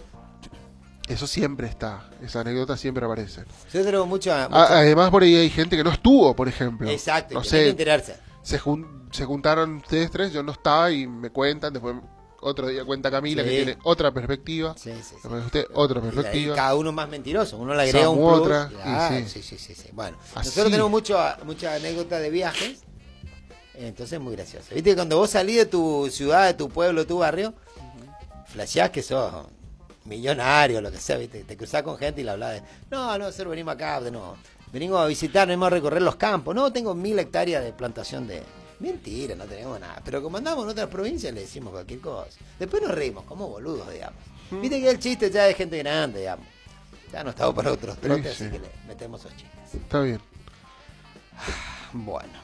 Eso siempre está, esa anécdota siempre aparece. Yo tengo mucha... A- mucha- además, por ahí hay gente que no estuvo, por ejemplo. Exacto, y No tenés que sé, enterarse. se, jun- se juntaron ustedes tres, yo no estaba y me cuentan, después otro día cuenta Camila Sí. que tiene otra perspectiva, Sí, sí, sí. después usted otra Y ahí perspectiva. cada uno más mentiroso, uno le agrega un Samu plus. otra, y Claro, sí. sí, sí, sí, sí. Bueno, Así. nosotros tenemos mucho, mucha anécdota de viajes, entonces es muy gracioso. Viste que cuando vos salís de tu ciudad, de tu pueblo, de tu barrio, flasheás que sos millonario, lo que sea, viste, te cruzás con gente y le hablás de, no, no, nosotros venimos acá, de no, venimos a visitar, venimos a recorrer los campos, no, tengo mil hectáreas de plantación de... Mentira, no tenemos nada. Pero como andamos en otras provincias le decimos cualquier cosa. Después nos reímos, como boludos, digamos. Viste que el chiste ya de gente grande, digamos. Ya no estamos para otros trotes, Sí, así sí. que le metemos esos chistes. Está bien. Bueno.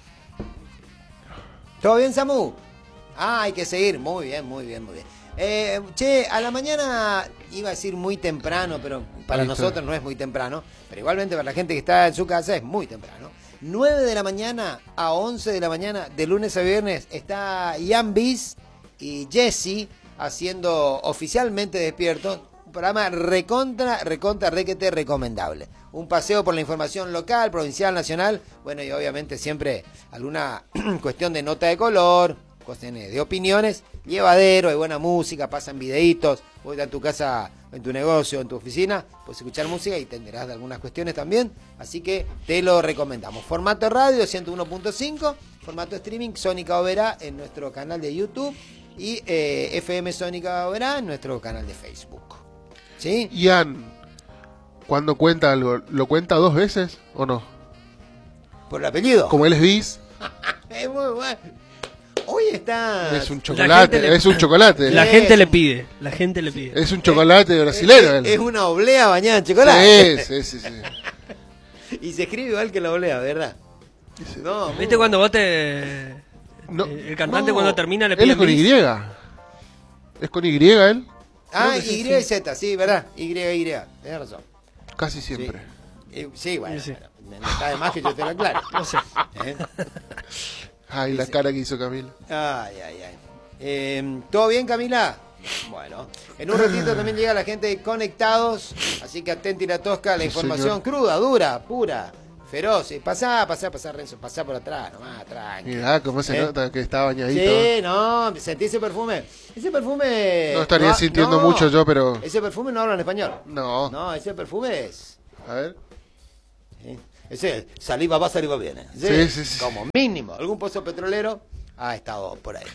¿Todo bien, Samu? Ah, hay que seguir. Muy bien, muy bien, muy bien. Eh, che, a la mañana iba a decir muy temprano, pero para Ahí está. nosotros no es muy temprano. Pero igualmente para la gente que está en su casa es muy temprano. nueve de la mañana a once de la mañana, de lunes a viernes, está Ian Bis y Jesse haciendo oficialmente Despierto. Un programa recontra, recontra, requete recomendable. Un paseo por la información local, provincial, nacional. Bueno, y obviamente siempre alguna cuestión de nota de color, cuestiones de opiniones. Llevadero, hay buena música, pasan videitos. Vos estás en tu casa, en tu negocio, en tu oficina, puedes escuchar música y te enterás de algunas cuestiones también. Así que te lo recomendamos. Formato radio ciento uno punto cinco, formato streaming Sónica Oberá en nuestro canal de YouTube y eh, F M Sónica Oberá en nuestro canal de Facebook. ¿Sí? Ian, cuando cuenta algo, ¿lo cuenta dos veces o no? ¿Por el apellido? Como él es bis, Es muy bueno. Hoy está... es un chocolate, gente le- es un chocolate. La Sí. gente le pide, la gente le pide. Es un chocolate brasilero. Es, él. es una oblea bañada en chocolate. Sí, sí, sí, sí. Y se escribe igual que la oblea, ¿verdad? No, muy ¿Viste cuando vos te... No, el el cantante no, cuando termina le Él pide es con bis? Y. Es con Y él, Ah, Creo que Y sí, y Z, sí, ¿verdad? Y, Y, tenés razón. casi siempre. Sí, Eh, sí bueno, Sí, sí. bueno, no está de más que yo te lo aclare. No sé. ¿Eh? Ay, la cara que hizo Camila. Ay, ay, ay. Eh, ¿Todo bien, Camila? Bueno, en un ratito también llega la gente de Conectados, así que atenti la tosca, la Sí, información señor. cruda, dura, pura, Feroz, sí. Pasá, pasá, pasá, Renzo, pasá por atrás, nomás, tranqui. Mirá cómo se ¿Eh? nota que está bañadito. Sí, no, sentí ese perfume. Ese perfume... No estaría no, sintiendo no, mucho yo, pero... Ese perfume no habla en español. No. No, ese perfume es... A ver. ¿sí? Ese saliva va, saliva viene. Sí, sí, sí. Como mínimo, algún pozo petrolero ha estado por ahí.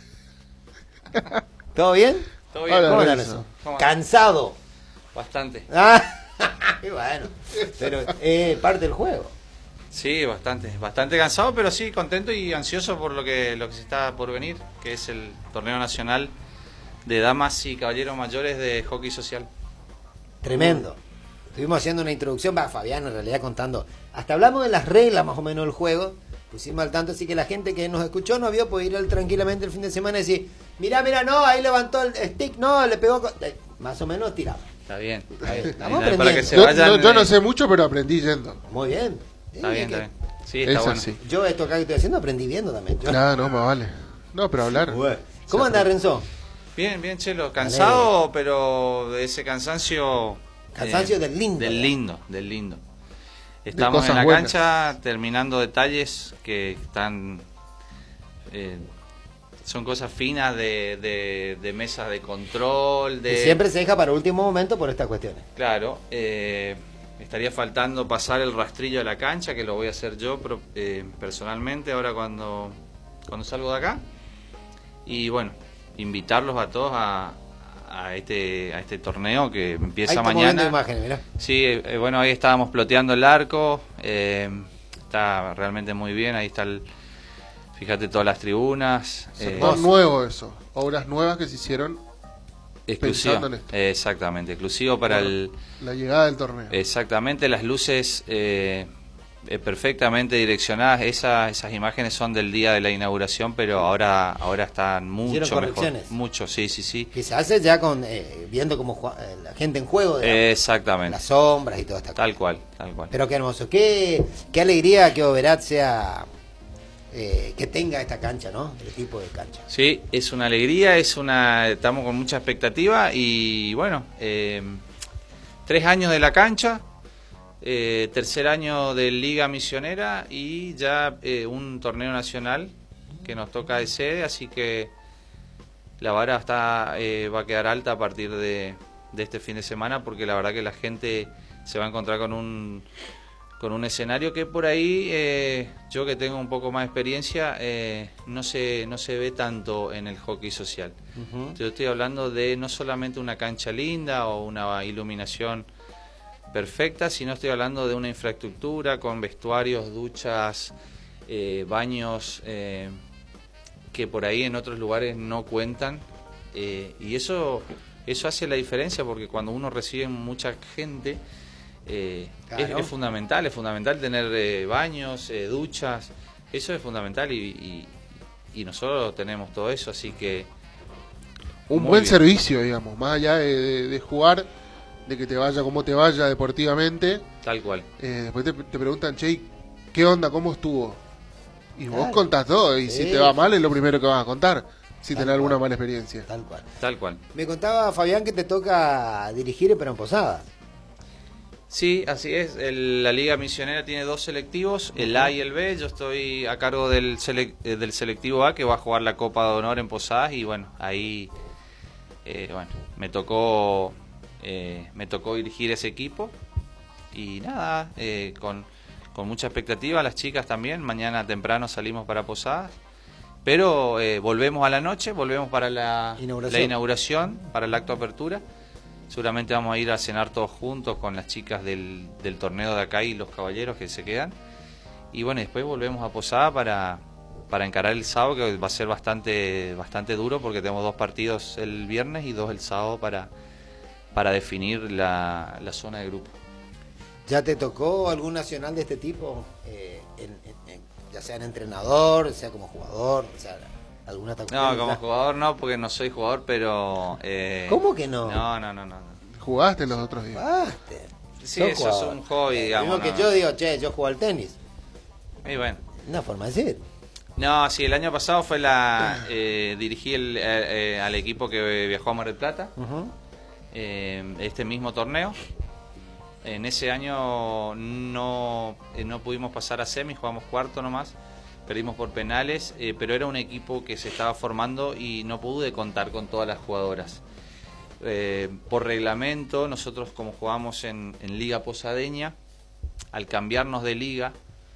¿Todo bien? Todo bien. Hola, ¿Cómo andas, Renzo. Renzo? ¿Cómo andas? Cansado. Bastante. Ah, y bueno, pero eh, parte del juego. Sí, bastante. Bastante cansado, pero sí, contento y ansioso por lo que, lo que se está por venir, que es el torneo nacional de damas y caballeros mayores de hockey social. Tremendo. Estuvimos haciendo una introducción, va Fabián en realidad contando. Hasta hablamos de las reglas más o menos del juego. Pusimos al tanto, así que la gente que nos escuchó no vio, puede ir al- tranquilamente el fin de semana y decir, mirá, mirá, no, ahí levantó el stick, no, le pegó... con-". Eh, Más o menos tiraba. Está bien, está bien. Estamos Ahí, para que aprendiendo. se Yo, vayan, no, yo no eh, sé mucho, pero aprendí yendo. Muy bien. Está Sí, bien, que- está bien. Sí, está Es bueno. así. Yo esto acá que estoy haciendo aprendí viendo también. Yo- Nada, no, más vale. No, pero hablar. Bueno. ¿Cómo anda Renzo? Bien, bien, Chelo. Cansado, pero de ese cansancio... Cansancio del lindo, Del ¿eh? lindo, del lindo. Estamos cosas en la buenas. cancha terminando detalles que están... eh, son cosas finas de, de, de mesas de control, Que de... siempre se deja para último momento por estas cuestiones. Claro, eh, estaría faltando pasar el rastrillo a la cancha, que lo voy a hacer yo pro- eh, personalmente ahora cuando, cuando salgo de acá. Y bueno, invitarlos a todos a, a este a este torneo que empieza Ahí estamos mañana. viendo imágenes, mirá. Sí, eh, eh, bueno, ahí estábamos ploteando el arco, eh, está realmente muy bien, ahí está el... Fíjate todas las tribunas. eh, No, nuevo eso. Obras nuevas que se hicieron exclusivo. pensando en esto. Eh, exactamente, exclusivo para Por el... la llegada del torneo. Exactamente, las luces eh, eh, perfectamente direccionadas. Esa, esas imágenes son del día de la inauguración, pero ahora ahora están mucho Hicieron mejor. correcciones. Mucho, sí, sí, sí. Que se hace ya con eh, viendo cómo jua- eh, la gente en juego, digamos, Exactamente. las sombras y toda esta cosa. Tal cual, tal cual. Pero qué hermoso, qué, qué alegría que Oberá sea, eh, que tenga esta cancha, ¿no? El tipo de cancha. Sí, es una alegría, es una, estamos con mucha expectativa y bueno, eh, tres años de la cancha, eh, tercer año de Liga Misionera y ya eh, un torneo nacional que nos toca de sede, así que la vara está eh, va a quedar alta a partir de, de este fin de semana porque la verdad que la gente se va a encontrar con un con un escenario que por ahí eh, yo que tengo un poco más de experiencia eh, no se no se ve tanto en el hockey social. Yo estoy hablando de no solamente una cancha linda o una iluminación perfecta, sino estoy hablando de una infraestructura con vestuarios, duchas, eh, baños eh, que por ahí en otros lugares no cuentan eh, y eso eso hace la diferencia porque cuando uno recibe mucha gente eh, Claro. es, es fundamental, es fundamental tener eh, baños, eh, duchas, eso es fundamental y, y, y nosotros tenemos todo eso, así que Un muy buen bien. servicio, digamos. Más allá de, de- de jugar, de que te vaya como te vaya deportivamente. Tal cual. eh, después te, te preguntan, che, ¿qué onda? ¿Cómo estuvo? Y vos Claro. contás todo. Y Sí. si te va mal, es lo primero que vas a contar. Si Tal tenés alguna cual. mala experiencia. Tal cual. Tal cual. Me contaba Fabián que te toca dirigir, pero en Posada. Sí, así es. El- la Liga Misionera tiene dos selectivos, el A y el B. Yo estoy a cargo del, selec- eh, del selectivo A que va a jugar la Copa de Honor en Posadas y bueno, ahí eh, bueno, me tocó eh, me tocó dirigir ese equipo y nada, eh, con, con mucha expectativa, las chicas también. Mañana temprano salimos para Posadas, pero eh, volvemos a la noche, volvemos para la Inauguración. la inauguración, para el acto de apertura. Seguramente vamos a ir a cenar todos juntos con las chicas del, del torneo de acá y los caballeros que se quedan. Y bueno, después volvemos a Posada para, para encarar el sábado, que va a ser bastante bastante duro porque tenemos dos partidos el viernes y dos el sábado para, para definir la, la zona de grupo. ¿Ya te tocó algún nacional de este tipo? Eh, en- en- en- ya sea en entrenador, sea como jugador, o sea, alguna ta- No, como jugador no, porque no soy jugador, pero... eh, ¿Cómo que no? No, no, no, no. no. Jugaste los otros días. Jugaste. Sí, Sos eso jugador. es un hobby, Eh, digamos. Lo mismo no. que yo digo, che, yo juego al tenis. Y bueno. Una forma de decir. No, sí, el año pasado fue la eh, dirigí el, eh, eh, al equipo que viajó a Mar del Plata, Ujú. eh, este mismo torneo. en ese año no, eh, no pudimos pasar a semis, jugamos cuarto nomás, perdimos por penales, eh, pero era un equipo que se estaba formando y no pude contar con todas las jugadoras. Eh, por reglamento, nosotros como jugamos en, en Liga Posadeña, al cambiarnos de liga,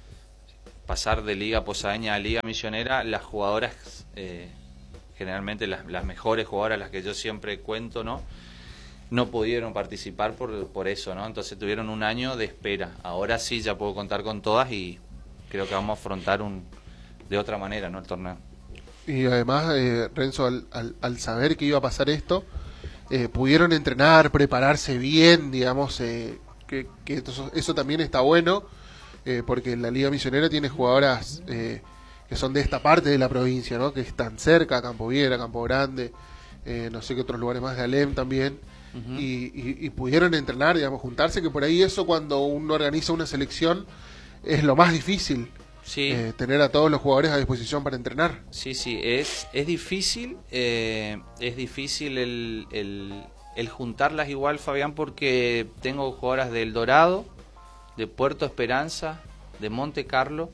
pasar de Liga Posadeña a Liga Misionera, las jugadoras, eh, generalmente las, las mejores jugadoras, las que yo siempre cuento, ¿no? no pudieron participar por, por eso, ¿no? Entonces tuvieron un año de espera. Ahora sí ya puedo contar con todas y creo que vamos a afrontar un de otra manera, ¿no? El torneo. Y además, eh, Renzo, al, al, al saber que iba a pasar esto, eh, pudieron entrenar, prepararse bien, digamos, eh, que, que eso, eso también está bueno, eh, porque la Liga Misionera tiene jugadoras eh, que son de esta parte de la provincia, ¿no? Que están cerca, Campo Viera, Campo Grande, eh, no sé qué otros lugares más, de Alem también, uh-huh. y, y, y pudieron entrenar, digamos, juntarse, que por ahí eso cuando uno organiza una selección es lo más difícil. Sí. Eh, tener a todos los jugadores a disposición para entrenar. Sí, sí, es, es difícil, eh, es difícil el, el, el juntarlas igual, Fabián, porque tengo jugadoras de El Dorado, de Puerto Esperanza, de Monte Carlo,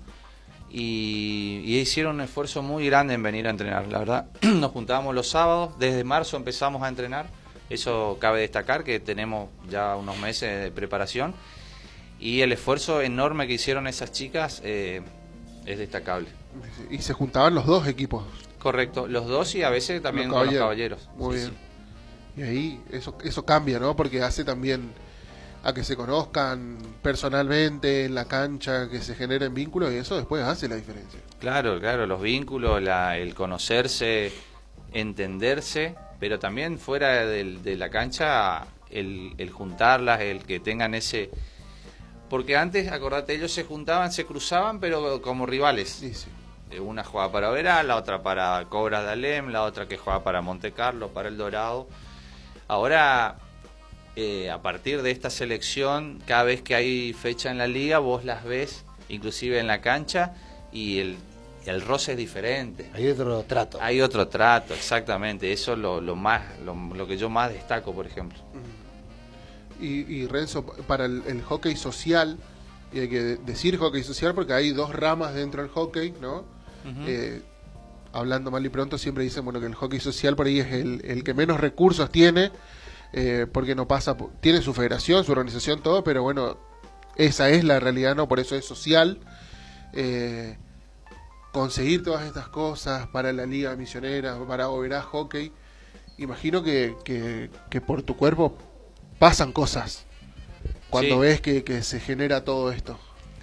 y, y hicieron un esfuerzo muy grande en venir a entrenar, la verdad. Nos juntábamos los sábados, desde marzo empezamos a entrenar, eso cabe destacar, que tenemos ya unos meses de preparación, y el esfuerzo enorme que hicieron esas chicas eh, es destacable. Y se juntaban los dos equipos. Correcto, los dos y a veces también los con los caballeros. Muy sí, bien. Sí. Y ahí eso eso cambia, ¿no? Porque hace también a que se conozcan personalmente en la cancha, que se generen vínculos, y eso después hace la diferencia. Claro, claro, los vínculos, la, el conocerse, entenderse, pero también fuera del, de la cancha, el, el juntarlas, el que tengan ese... Porque antes, acordate, ellos se juntaban, se cruzaban, pero como rivales. Sí, sí. Una jugaba para Oberá, la otra para Cobras de Alem, la otra que jugaba para Monte Carlo, para El Dorado. Ahora, eh, a partir de esta selección, cada vez que hay fecha en la liga, vos las ves, inclusive en la cancha, y el, el roce es diferente. Hay otro trato. Hay otro trato, exactamente. Eso es lo, lo, más, lo, lo que yo más destaco, por ejemplo. Y, y Renzo, para el, el hockey social, y hay que decir hockey social porque hay dos ramas dentro del hockey, ¿no? Uh-huh. Eh, hablando mal y pronto siempre dicen, bueno, que el hockey social por ahí es el, el que menos recursos tiene, eh, porque no pasa, tiene su federación, su organización, todo, pero bueno, esa es la realidad, ¿no? Por eso es social. Eh, conseguir todas estas cosas para la Liga Misionera, para Oberá Hockey, imagino que, que, que por tu cuerpo pasan cosas cuando sí. ves que, que se genera todo esto.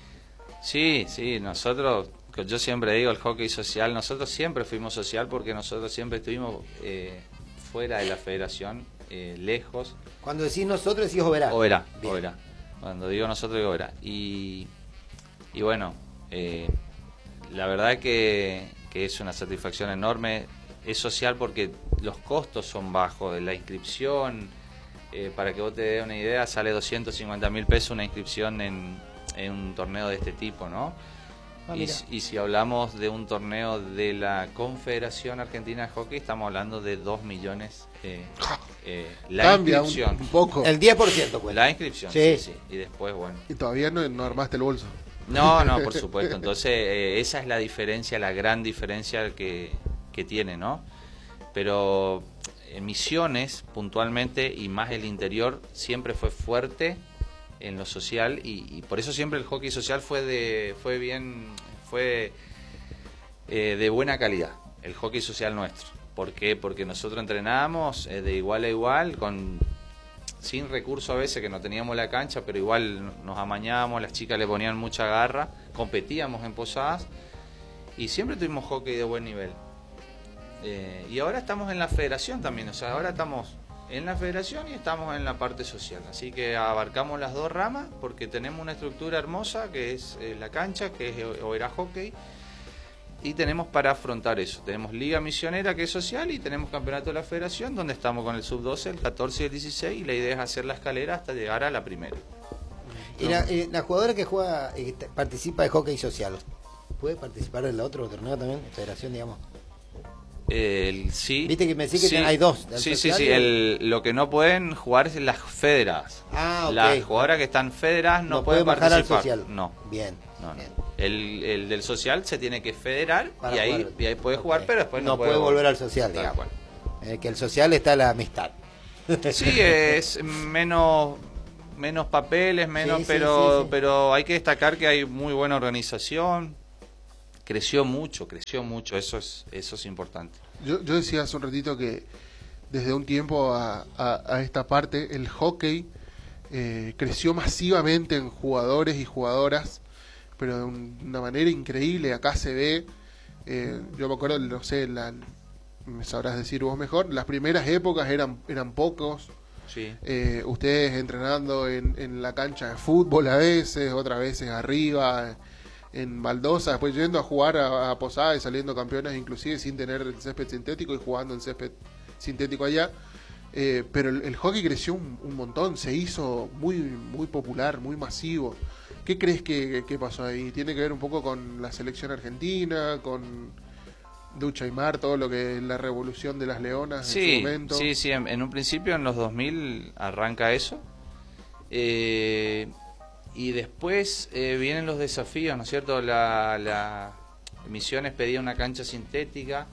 Sí, sí, nosotros, yo siempre digo el hockey social, nosotros siempre fuimos social porque nosotros siempre estuvimos eh, fuera de la federación, eh, lejos. Cuando decís nosotros decís Oberá. Oberá, Oberá. Cuando digo nosotros digo Oberá. Y, y bueno, eh, la verdad que, que es una satisfacción enorme. Es social porque los costos son bajos, de la inscripción. Eh, para que vos te des una idea, sale doscientos cincuenta mil pesos una inscripción en, en un torneo de este tipo, ¿no? Ah, y, y si hablamos de un torneo de la Confederación Argentina de Hockey, estamos hablando de dos millones eh, eh, la Cambia inscripción. Un, un poco. El diez por ciento cuesta. La inscripción, sí. sí, sí. Y después, bueno. Y todavía no, no armaste el bolso. No, no, por supuesto. Entonces, eh, esa es la diferencia, la gran diferencia que, que tiene, ¿no? Pero... en Misiones, puntualmente, y más el interior, siempre fue fuerte en lo social, y, y por eso siempre el hockey social fue de fue bien fue eh, de buena calidad, el hockey social nuestro. ¿Por qué? Porque nosotros entrenábamos eh, de igual a igual, con sin recursos a veces, que no teníamos la cancha, pero igual nos amañábamos, las chicas le ponían mucha garra, competíamos en Posadas, y siempre tuvimos hockey de buen nivel. Eh, y ahora estamos en la federación también, o sea, ahora estamos en la federación y estamos en la parte social, así que abarcamos las dos ramas porque tenemos una estructura hermosa que es eh, la cancha, que es Oberá Hockey, y tenemos para afrontar eso, tenemos Liga Misionera que es social y tenemos Campeonato de la Federación donde estamos con el sub doce, el catorce y el dieciséis, y la idea es hacer la escalera hasta llegar a la primera. ¿Y la, eh, la jugadora que juega eh, participa de hockey social, puede participar en el otro torneo también, federación, digamos? El, sí. Viste que me decís que sí, hay dos. del Sí, sí, social sí. y el- El, lo que no pueden jugar es las federadas. Ah, ok. Las jugadoras que están federadas no, No pueden puede bajar al participar. social. No. Bien. No, no. bien. El, el del social se tiene que federar Para y ahí, jugar. y ahí puede jugar, Ok. pero después no, no puede volver al social, Tal digamos. cual. Eh, que el social está la amistad. Sí, es menos menos papeles, menos, Sí, sí, pero sí, sí. pero hay que destacar que hay muy buena organización. Creció mucho, creció mucho, eso es eso es importante. Yo, yo decía hace un ratito que desde un tiempo a, a- a esta parte el hockey eh, creció masivamente en jugadores y jugadoras, pero de un- una manera increíble. Acá se ve, eh, yo me acuerdo, no sé, la, me sabrás decir vos mejor, las primeras épocas eran, eran pocos. Sí. Eh, ustedes entrenando en, en la cancha de fútbol a veces, otras veces arriba, en baldosa, después yendo a jugar a, a Posada y saliendo campeones inclusive sin tener el césped sintético y jugando en césped sintético allá. Eh, pero el, el hockey creció un, un montón, se hizo muy muy popular, muy masivo. ¿Qué crees que, que pasó ahí? ¿Tiene que ver un poco con la selección argentina, con Ducha y Mar, todo lo que es la revolución de las leonas en su Sí, momento? sí, sí, en, en un principio en los dos mil arranca eso. Eh, y después eh, vienen los desafíos, ¿no es cierto? La, la Misiones pedía una cancha sintética,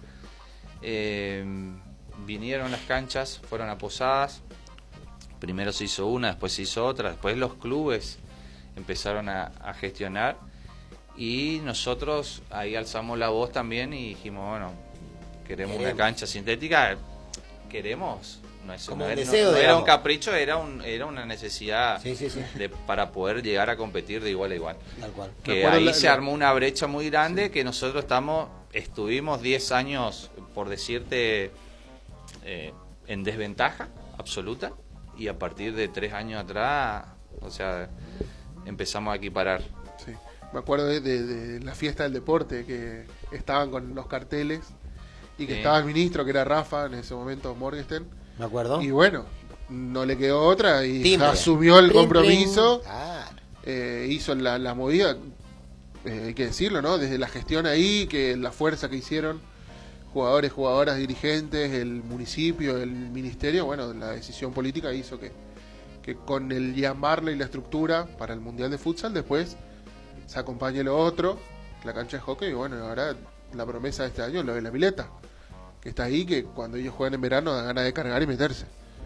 eh, vinieron las canchas, fueron a Posadas, primero se hizo una, después se hizo otra, después los clubes empezaron a, a gestionar y nosotros ahí alzamos la voz también y dijimos, bueno, queremos, Queremos. una cancha sintética, queremos, no, es, Como no, un no- deseo, no era digamos. un capricho, era un era una necesidad Sí, sí, sí. de, para poder llegar a competir de igual a igual. Tal cual. Me Que acuerdo ahí la- se la- armó una brecha muy grande que nosotros estamos estuvimos diez años, por decirte, eh, en desventaja absoluta y a partir de tres años atrás, o sea, empezamos a equiparar. Sí. Me acuerdo de, de- de la fiesta del deporte, que estaban con los carteles y que Sí. estaba el ministro, que era Rafa, en ese momento Morgenstern, ¿Me acuerdo? y bueno, no le quedó otra y Timbre. asumió el Prim, compromiso, prim. Claro. eh, hizo la, la movida, eh, hay que decirlo, ¿no? Desde la gestión ahí, que la fuerza que hicieron jugadores, jugadoras, dirigentes, el municipio, el ministerio, bueno, la decisión política hizo que, que con el llamarle y la estructura para el Mundial de Futsal después se acompañe lo otro, la cancha de hockey, y bueno, ahora la promesa de este año, lo de la pileta, que está ahí, que cuando ellos juegan en verano dan ganas de cargar y meterse.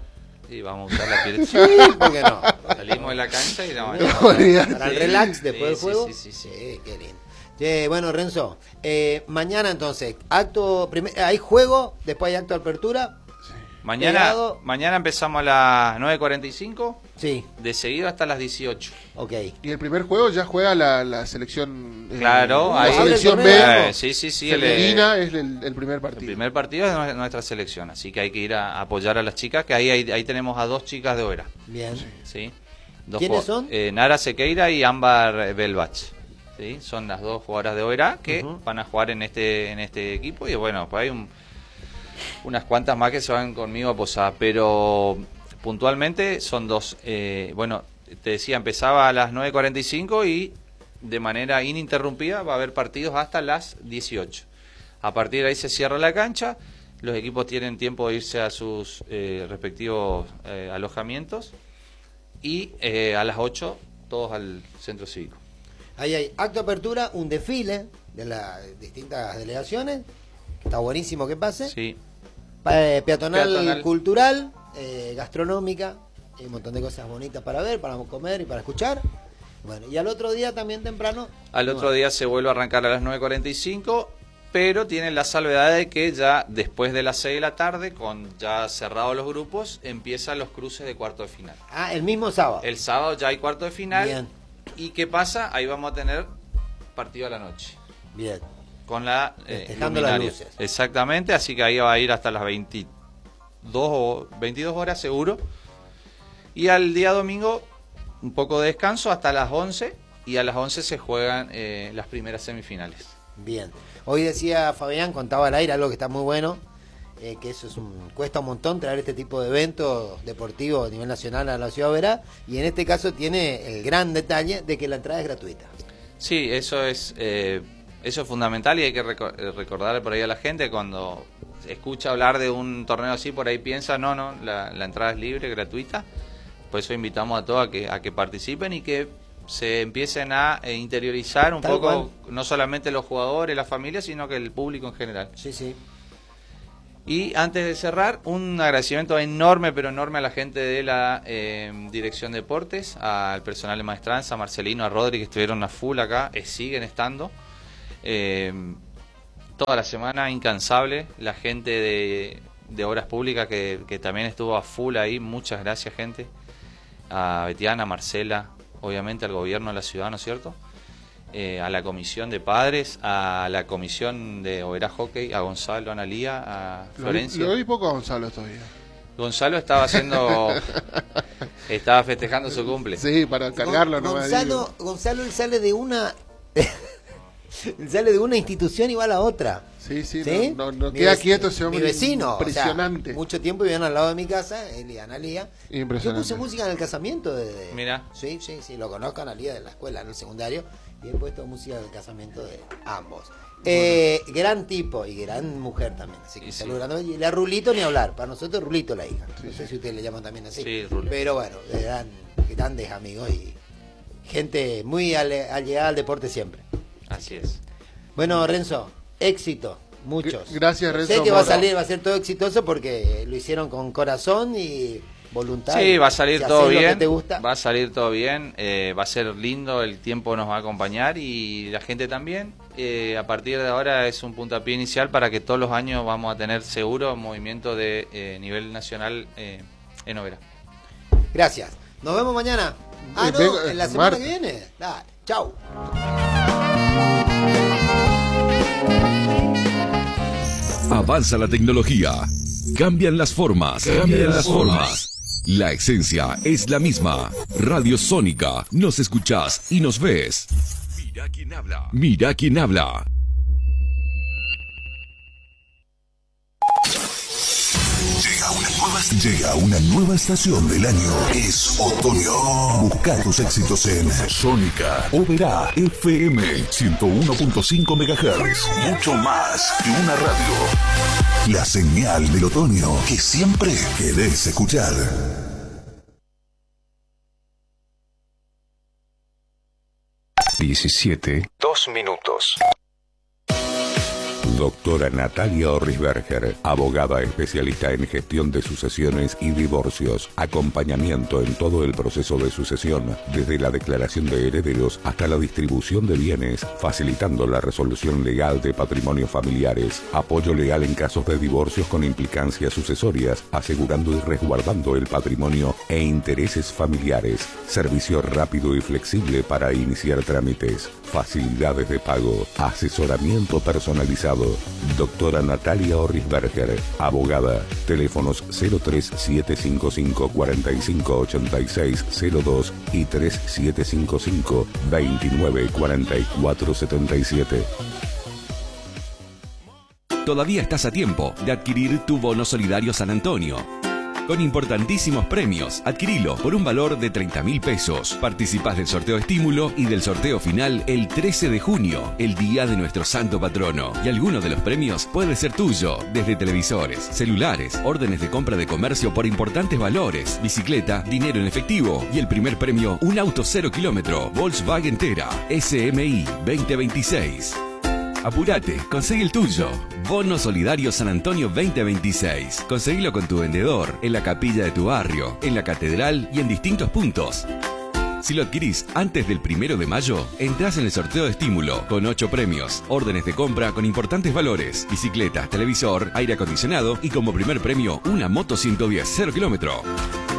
Y vamos a usar la piel. Sí, ¿por qué no? Salimos de la cancha y la vamos No, olvidate. Para el relax después Sí, del sí, juego. sí, sí, sí. qué lindo. Che, bueno, Renzo, eh, mañana entonces, acto, primer, hay juego, después hay acto de apertura. Mañana, Pegado. mañana empezamos a las nueve cuarenta y cinco, Sí, de seguido hasta las dieciocho. ok. Y el primer juego ya juega la, la selección. eh, Claro, la ahí- selección Abre el B. torneo. Eh, sí, sí, sí. el, Femenina es el, el primer el partido. primer partido es de nue- nuestra selección, así que hay que ir a apoyar a las chicas, que ahí, ahí, ahí tenemos a dos chicas de Oera. Bien. ¿Sí? Dos ¿Quiénes ju- son? eh, Nara Sequeira y Ámbar Belbach. ¿Sí? Son las dos jugadoras de Oera que Ujú. van a jugar en este en este equipo y bueno, pues hay un- unas cuantas más que se van conmigo a Posada, pero puntualmente son dos. eh, bueno, te decía, empezaba a las nueve cuarenta y cinco y de manera ininterrumpida va a haber partidos hasta las dieciocho. A partir de ahí se cierra la cancha, los equipos tienen tiempo de irse a sus eh, respectivos eh, alojamientos y eh, a las ocho todos al centro cívico. Ahí hay acto de apertura, un desfile de las distintas delegaciones. Está buenísimo que pase. Sí. Pa- eh, peatonal, Peatonal. cultural, eh, gastronómica, hay un montón de cosas bonitas para ver, para comer y para escuchar. Bueno, y al otro día también temprano. Al otro día se vuelve a arrancar a las nueve cuarenta y cinco, pero tiene la salvedad de que ya después de las seis de la tarde, con ya cerrados los grupos, empiezan los cruces de cuarto de final. Ah, el mismo sábado. El sábado ya hay cuarto de final. Bien. ¿Y qué pasa? Ahí vamos a tener partido a la noche. Bien. Con la eh, Festejando las luminaria. luces. Exactamente, así que ahí va a ir hasta las veintidós, o veintidós horas seguro. Y al día domingo un poco de descanso hasta las once y a las once se juegan eh, las primeras semifinales. Bien. Hoy decía Fabián, contaba al aire algo que está muy bueno, eh, que eso es un, cuesta un montón traer este tipo de eventos deportivos a nivel nacional a la ciudad de Oberá, y en este caso tiene el gran detalle de que la entrada es gratuita. Sí, eso es eh, eso es fundamental y hay que reco- eh, recordar por ahí a la gente cuando escucha hablar de un torneo así, por ahí piensa, no, no, la, la entrada es libre, gratuita. Por eso invitamos a todos a que, a que participen y que se empiecen a eh, interiorizar un Tal poco, cual. no solamente los jugadores, las familias, sino que el público en general. Sí, sí. Y antes de cerrar, un agradecimiento enorme, pero enorme a la gente de la eh, Dirección de Deportes, al personal de Maestranza, a Marcelino, a Rodri, que estuvieron a full acá, eh, siguen estando. Eh, toda la semana, incansable. La gente de, de Obras Públicas, que, que también estuvo a full ahí. Muchas gracias, gente. A Betiana, a Marcela, obviamente al gobierno de la ciudad, ¿no es cierto? Eh, a la comisión de padres, a la comisión de Oberá Hockey, a Gonzalo, a Analía, a Florencia. Lo, lo vi poco a Gonzalo todavía. Gonzalo estaba haciendo, estaba festejando su cumple. Sí, para cargarlo, Gon- no me Gonzalo, digo. Gonzalo él sale de una él sale de una institución y va a la otra. Sí, sí, ¿Sí? no, no, no Mi queda vec- quieto ese hombre. Mi vecino, Impresionante. o sea, mucho tiempo vivían al lado de mi casa, él y Analía. Impresionante. Yo puse música en el casamiento de, de- Mirá. Sí, sí, sí, lo conozco a Analía de la escuela, en el secundario, y he puesto música del casamiento de ambos. Eh, gran tipo y gran mujer también, así que Sí, saludo sí. grande. Y la Rulito ni hablar, para nosotros Rulito la hija. Sí, No sé sí. si ustedes le llaman también así. Sí, Rulo. Pero bueno, eran grandes amigos y gente muy ale- allegada al deporte siempre. Así es. Bueno, Renzo, éxito, muchos. G- gracias, Renzo, Sé que va a por- salir, va a ser todo exitoso porque lo hicieron con corazón y voluntad. Sí, va a salir Si todo haces lo que bien. te gusta. Va a salir todo bien. eh, va a ser lindo, el tiempo nos va a acompañar y la gente también. Eh, a partir de ahora es un puntapié inicial para que todos los años vamos a tener seguro movimiento de eh, nivel nacional eh, en Oberá. Gracias. Nos vemos mañana. Ah, Eh, no, vengo- en la eh, semana martes. que viene. Dale, chau. Avanza la tecnología. Cambian las formas. Cambian las formas. La esencia es la misma. Radio Sónica. Nos escuchás y nos ves. Mira quién habla. Mira quién habla. Llega una nueva, llega una nueva estación del año. Es otoño. Busca tus éxitos en Sónica. Oberá F M ciento uno punto cinco megahertz. Mucho más que una radio. La señal del otoño que siempre querés escuchar. diecisiete. Dos minutos. Doctora Natalia Orrisberger, abogada especialista en gestión de sucesiones y divorcios, acompañamiento en todo el proceso de sucesión, desde la declaración de herederos hasta la distribución de bienes, facilitando la resolución legal de patrimonios familiares, apoyo legal en casos de divorcios con implicancias sucesorias, asegurando y resguardando el patrimonio e intereses familiares, servicio rápido y flexible para iniciar trámites, facilidades de pago, asesoramiento personalizado. Doctora Natalia Orrisberger, abogada. Teléfonos cero tres siete cinco cinco cuatro cinco ocho seis cero dos y tres siete cinco cinco veintinueve cuarenta y cuatro setenta y siete. Todavía estás a tiempo de adquirir tu bono solidario San Antonio. Con importantísimos premios, adquirilo por un valor de treinta mil pesos. Participás del sorteo estímulo y del sorteo final el trece de junio, el día de nuestro santo patrono. Y alguno de los premios puede ser tuyo, desde televisores, celulares, órdenes de compra de comercio por importantes valores, bicicleta, dinero en efectivo y el primer premio, un auto cero kilómetro, Volkswagen Tera, S M I veinte veintiséis. Apurate, conseguí el tuyo. Bono Solidario San Antonio veinte veintiséis. Conseguilo con tu vendedor, en la capilla de tu barrio, en la catedral y en distintos puntos. Si lo adquirís antes del primero de mayo, entrás en el sorteo de estímulo con ocho premios, órdenes de compra con importantes valores, bicicletas, televisor, aire acondicionado y como primer premio una moto ciento diez cero kilómetro.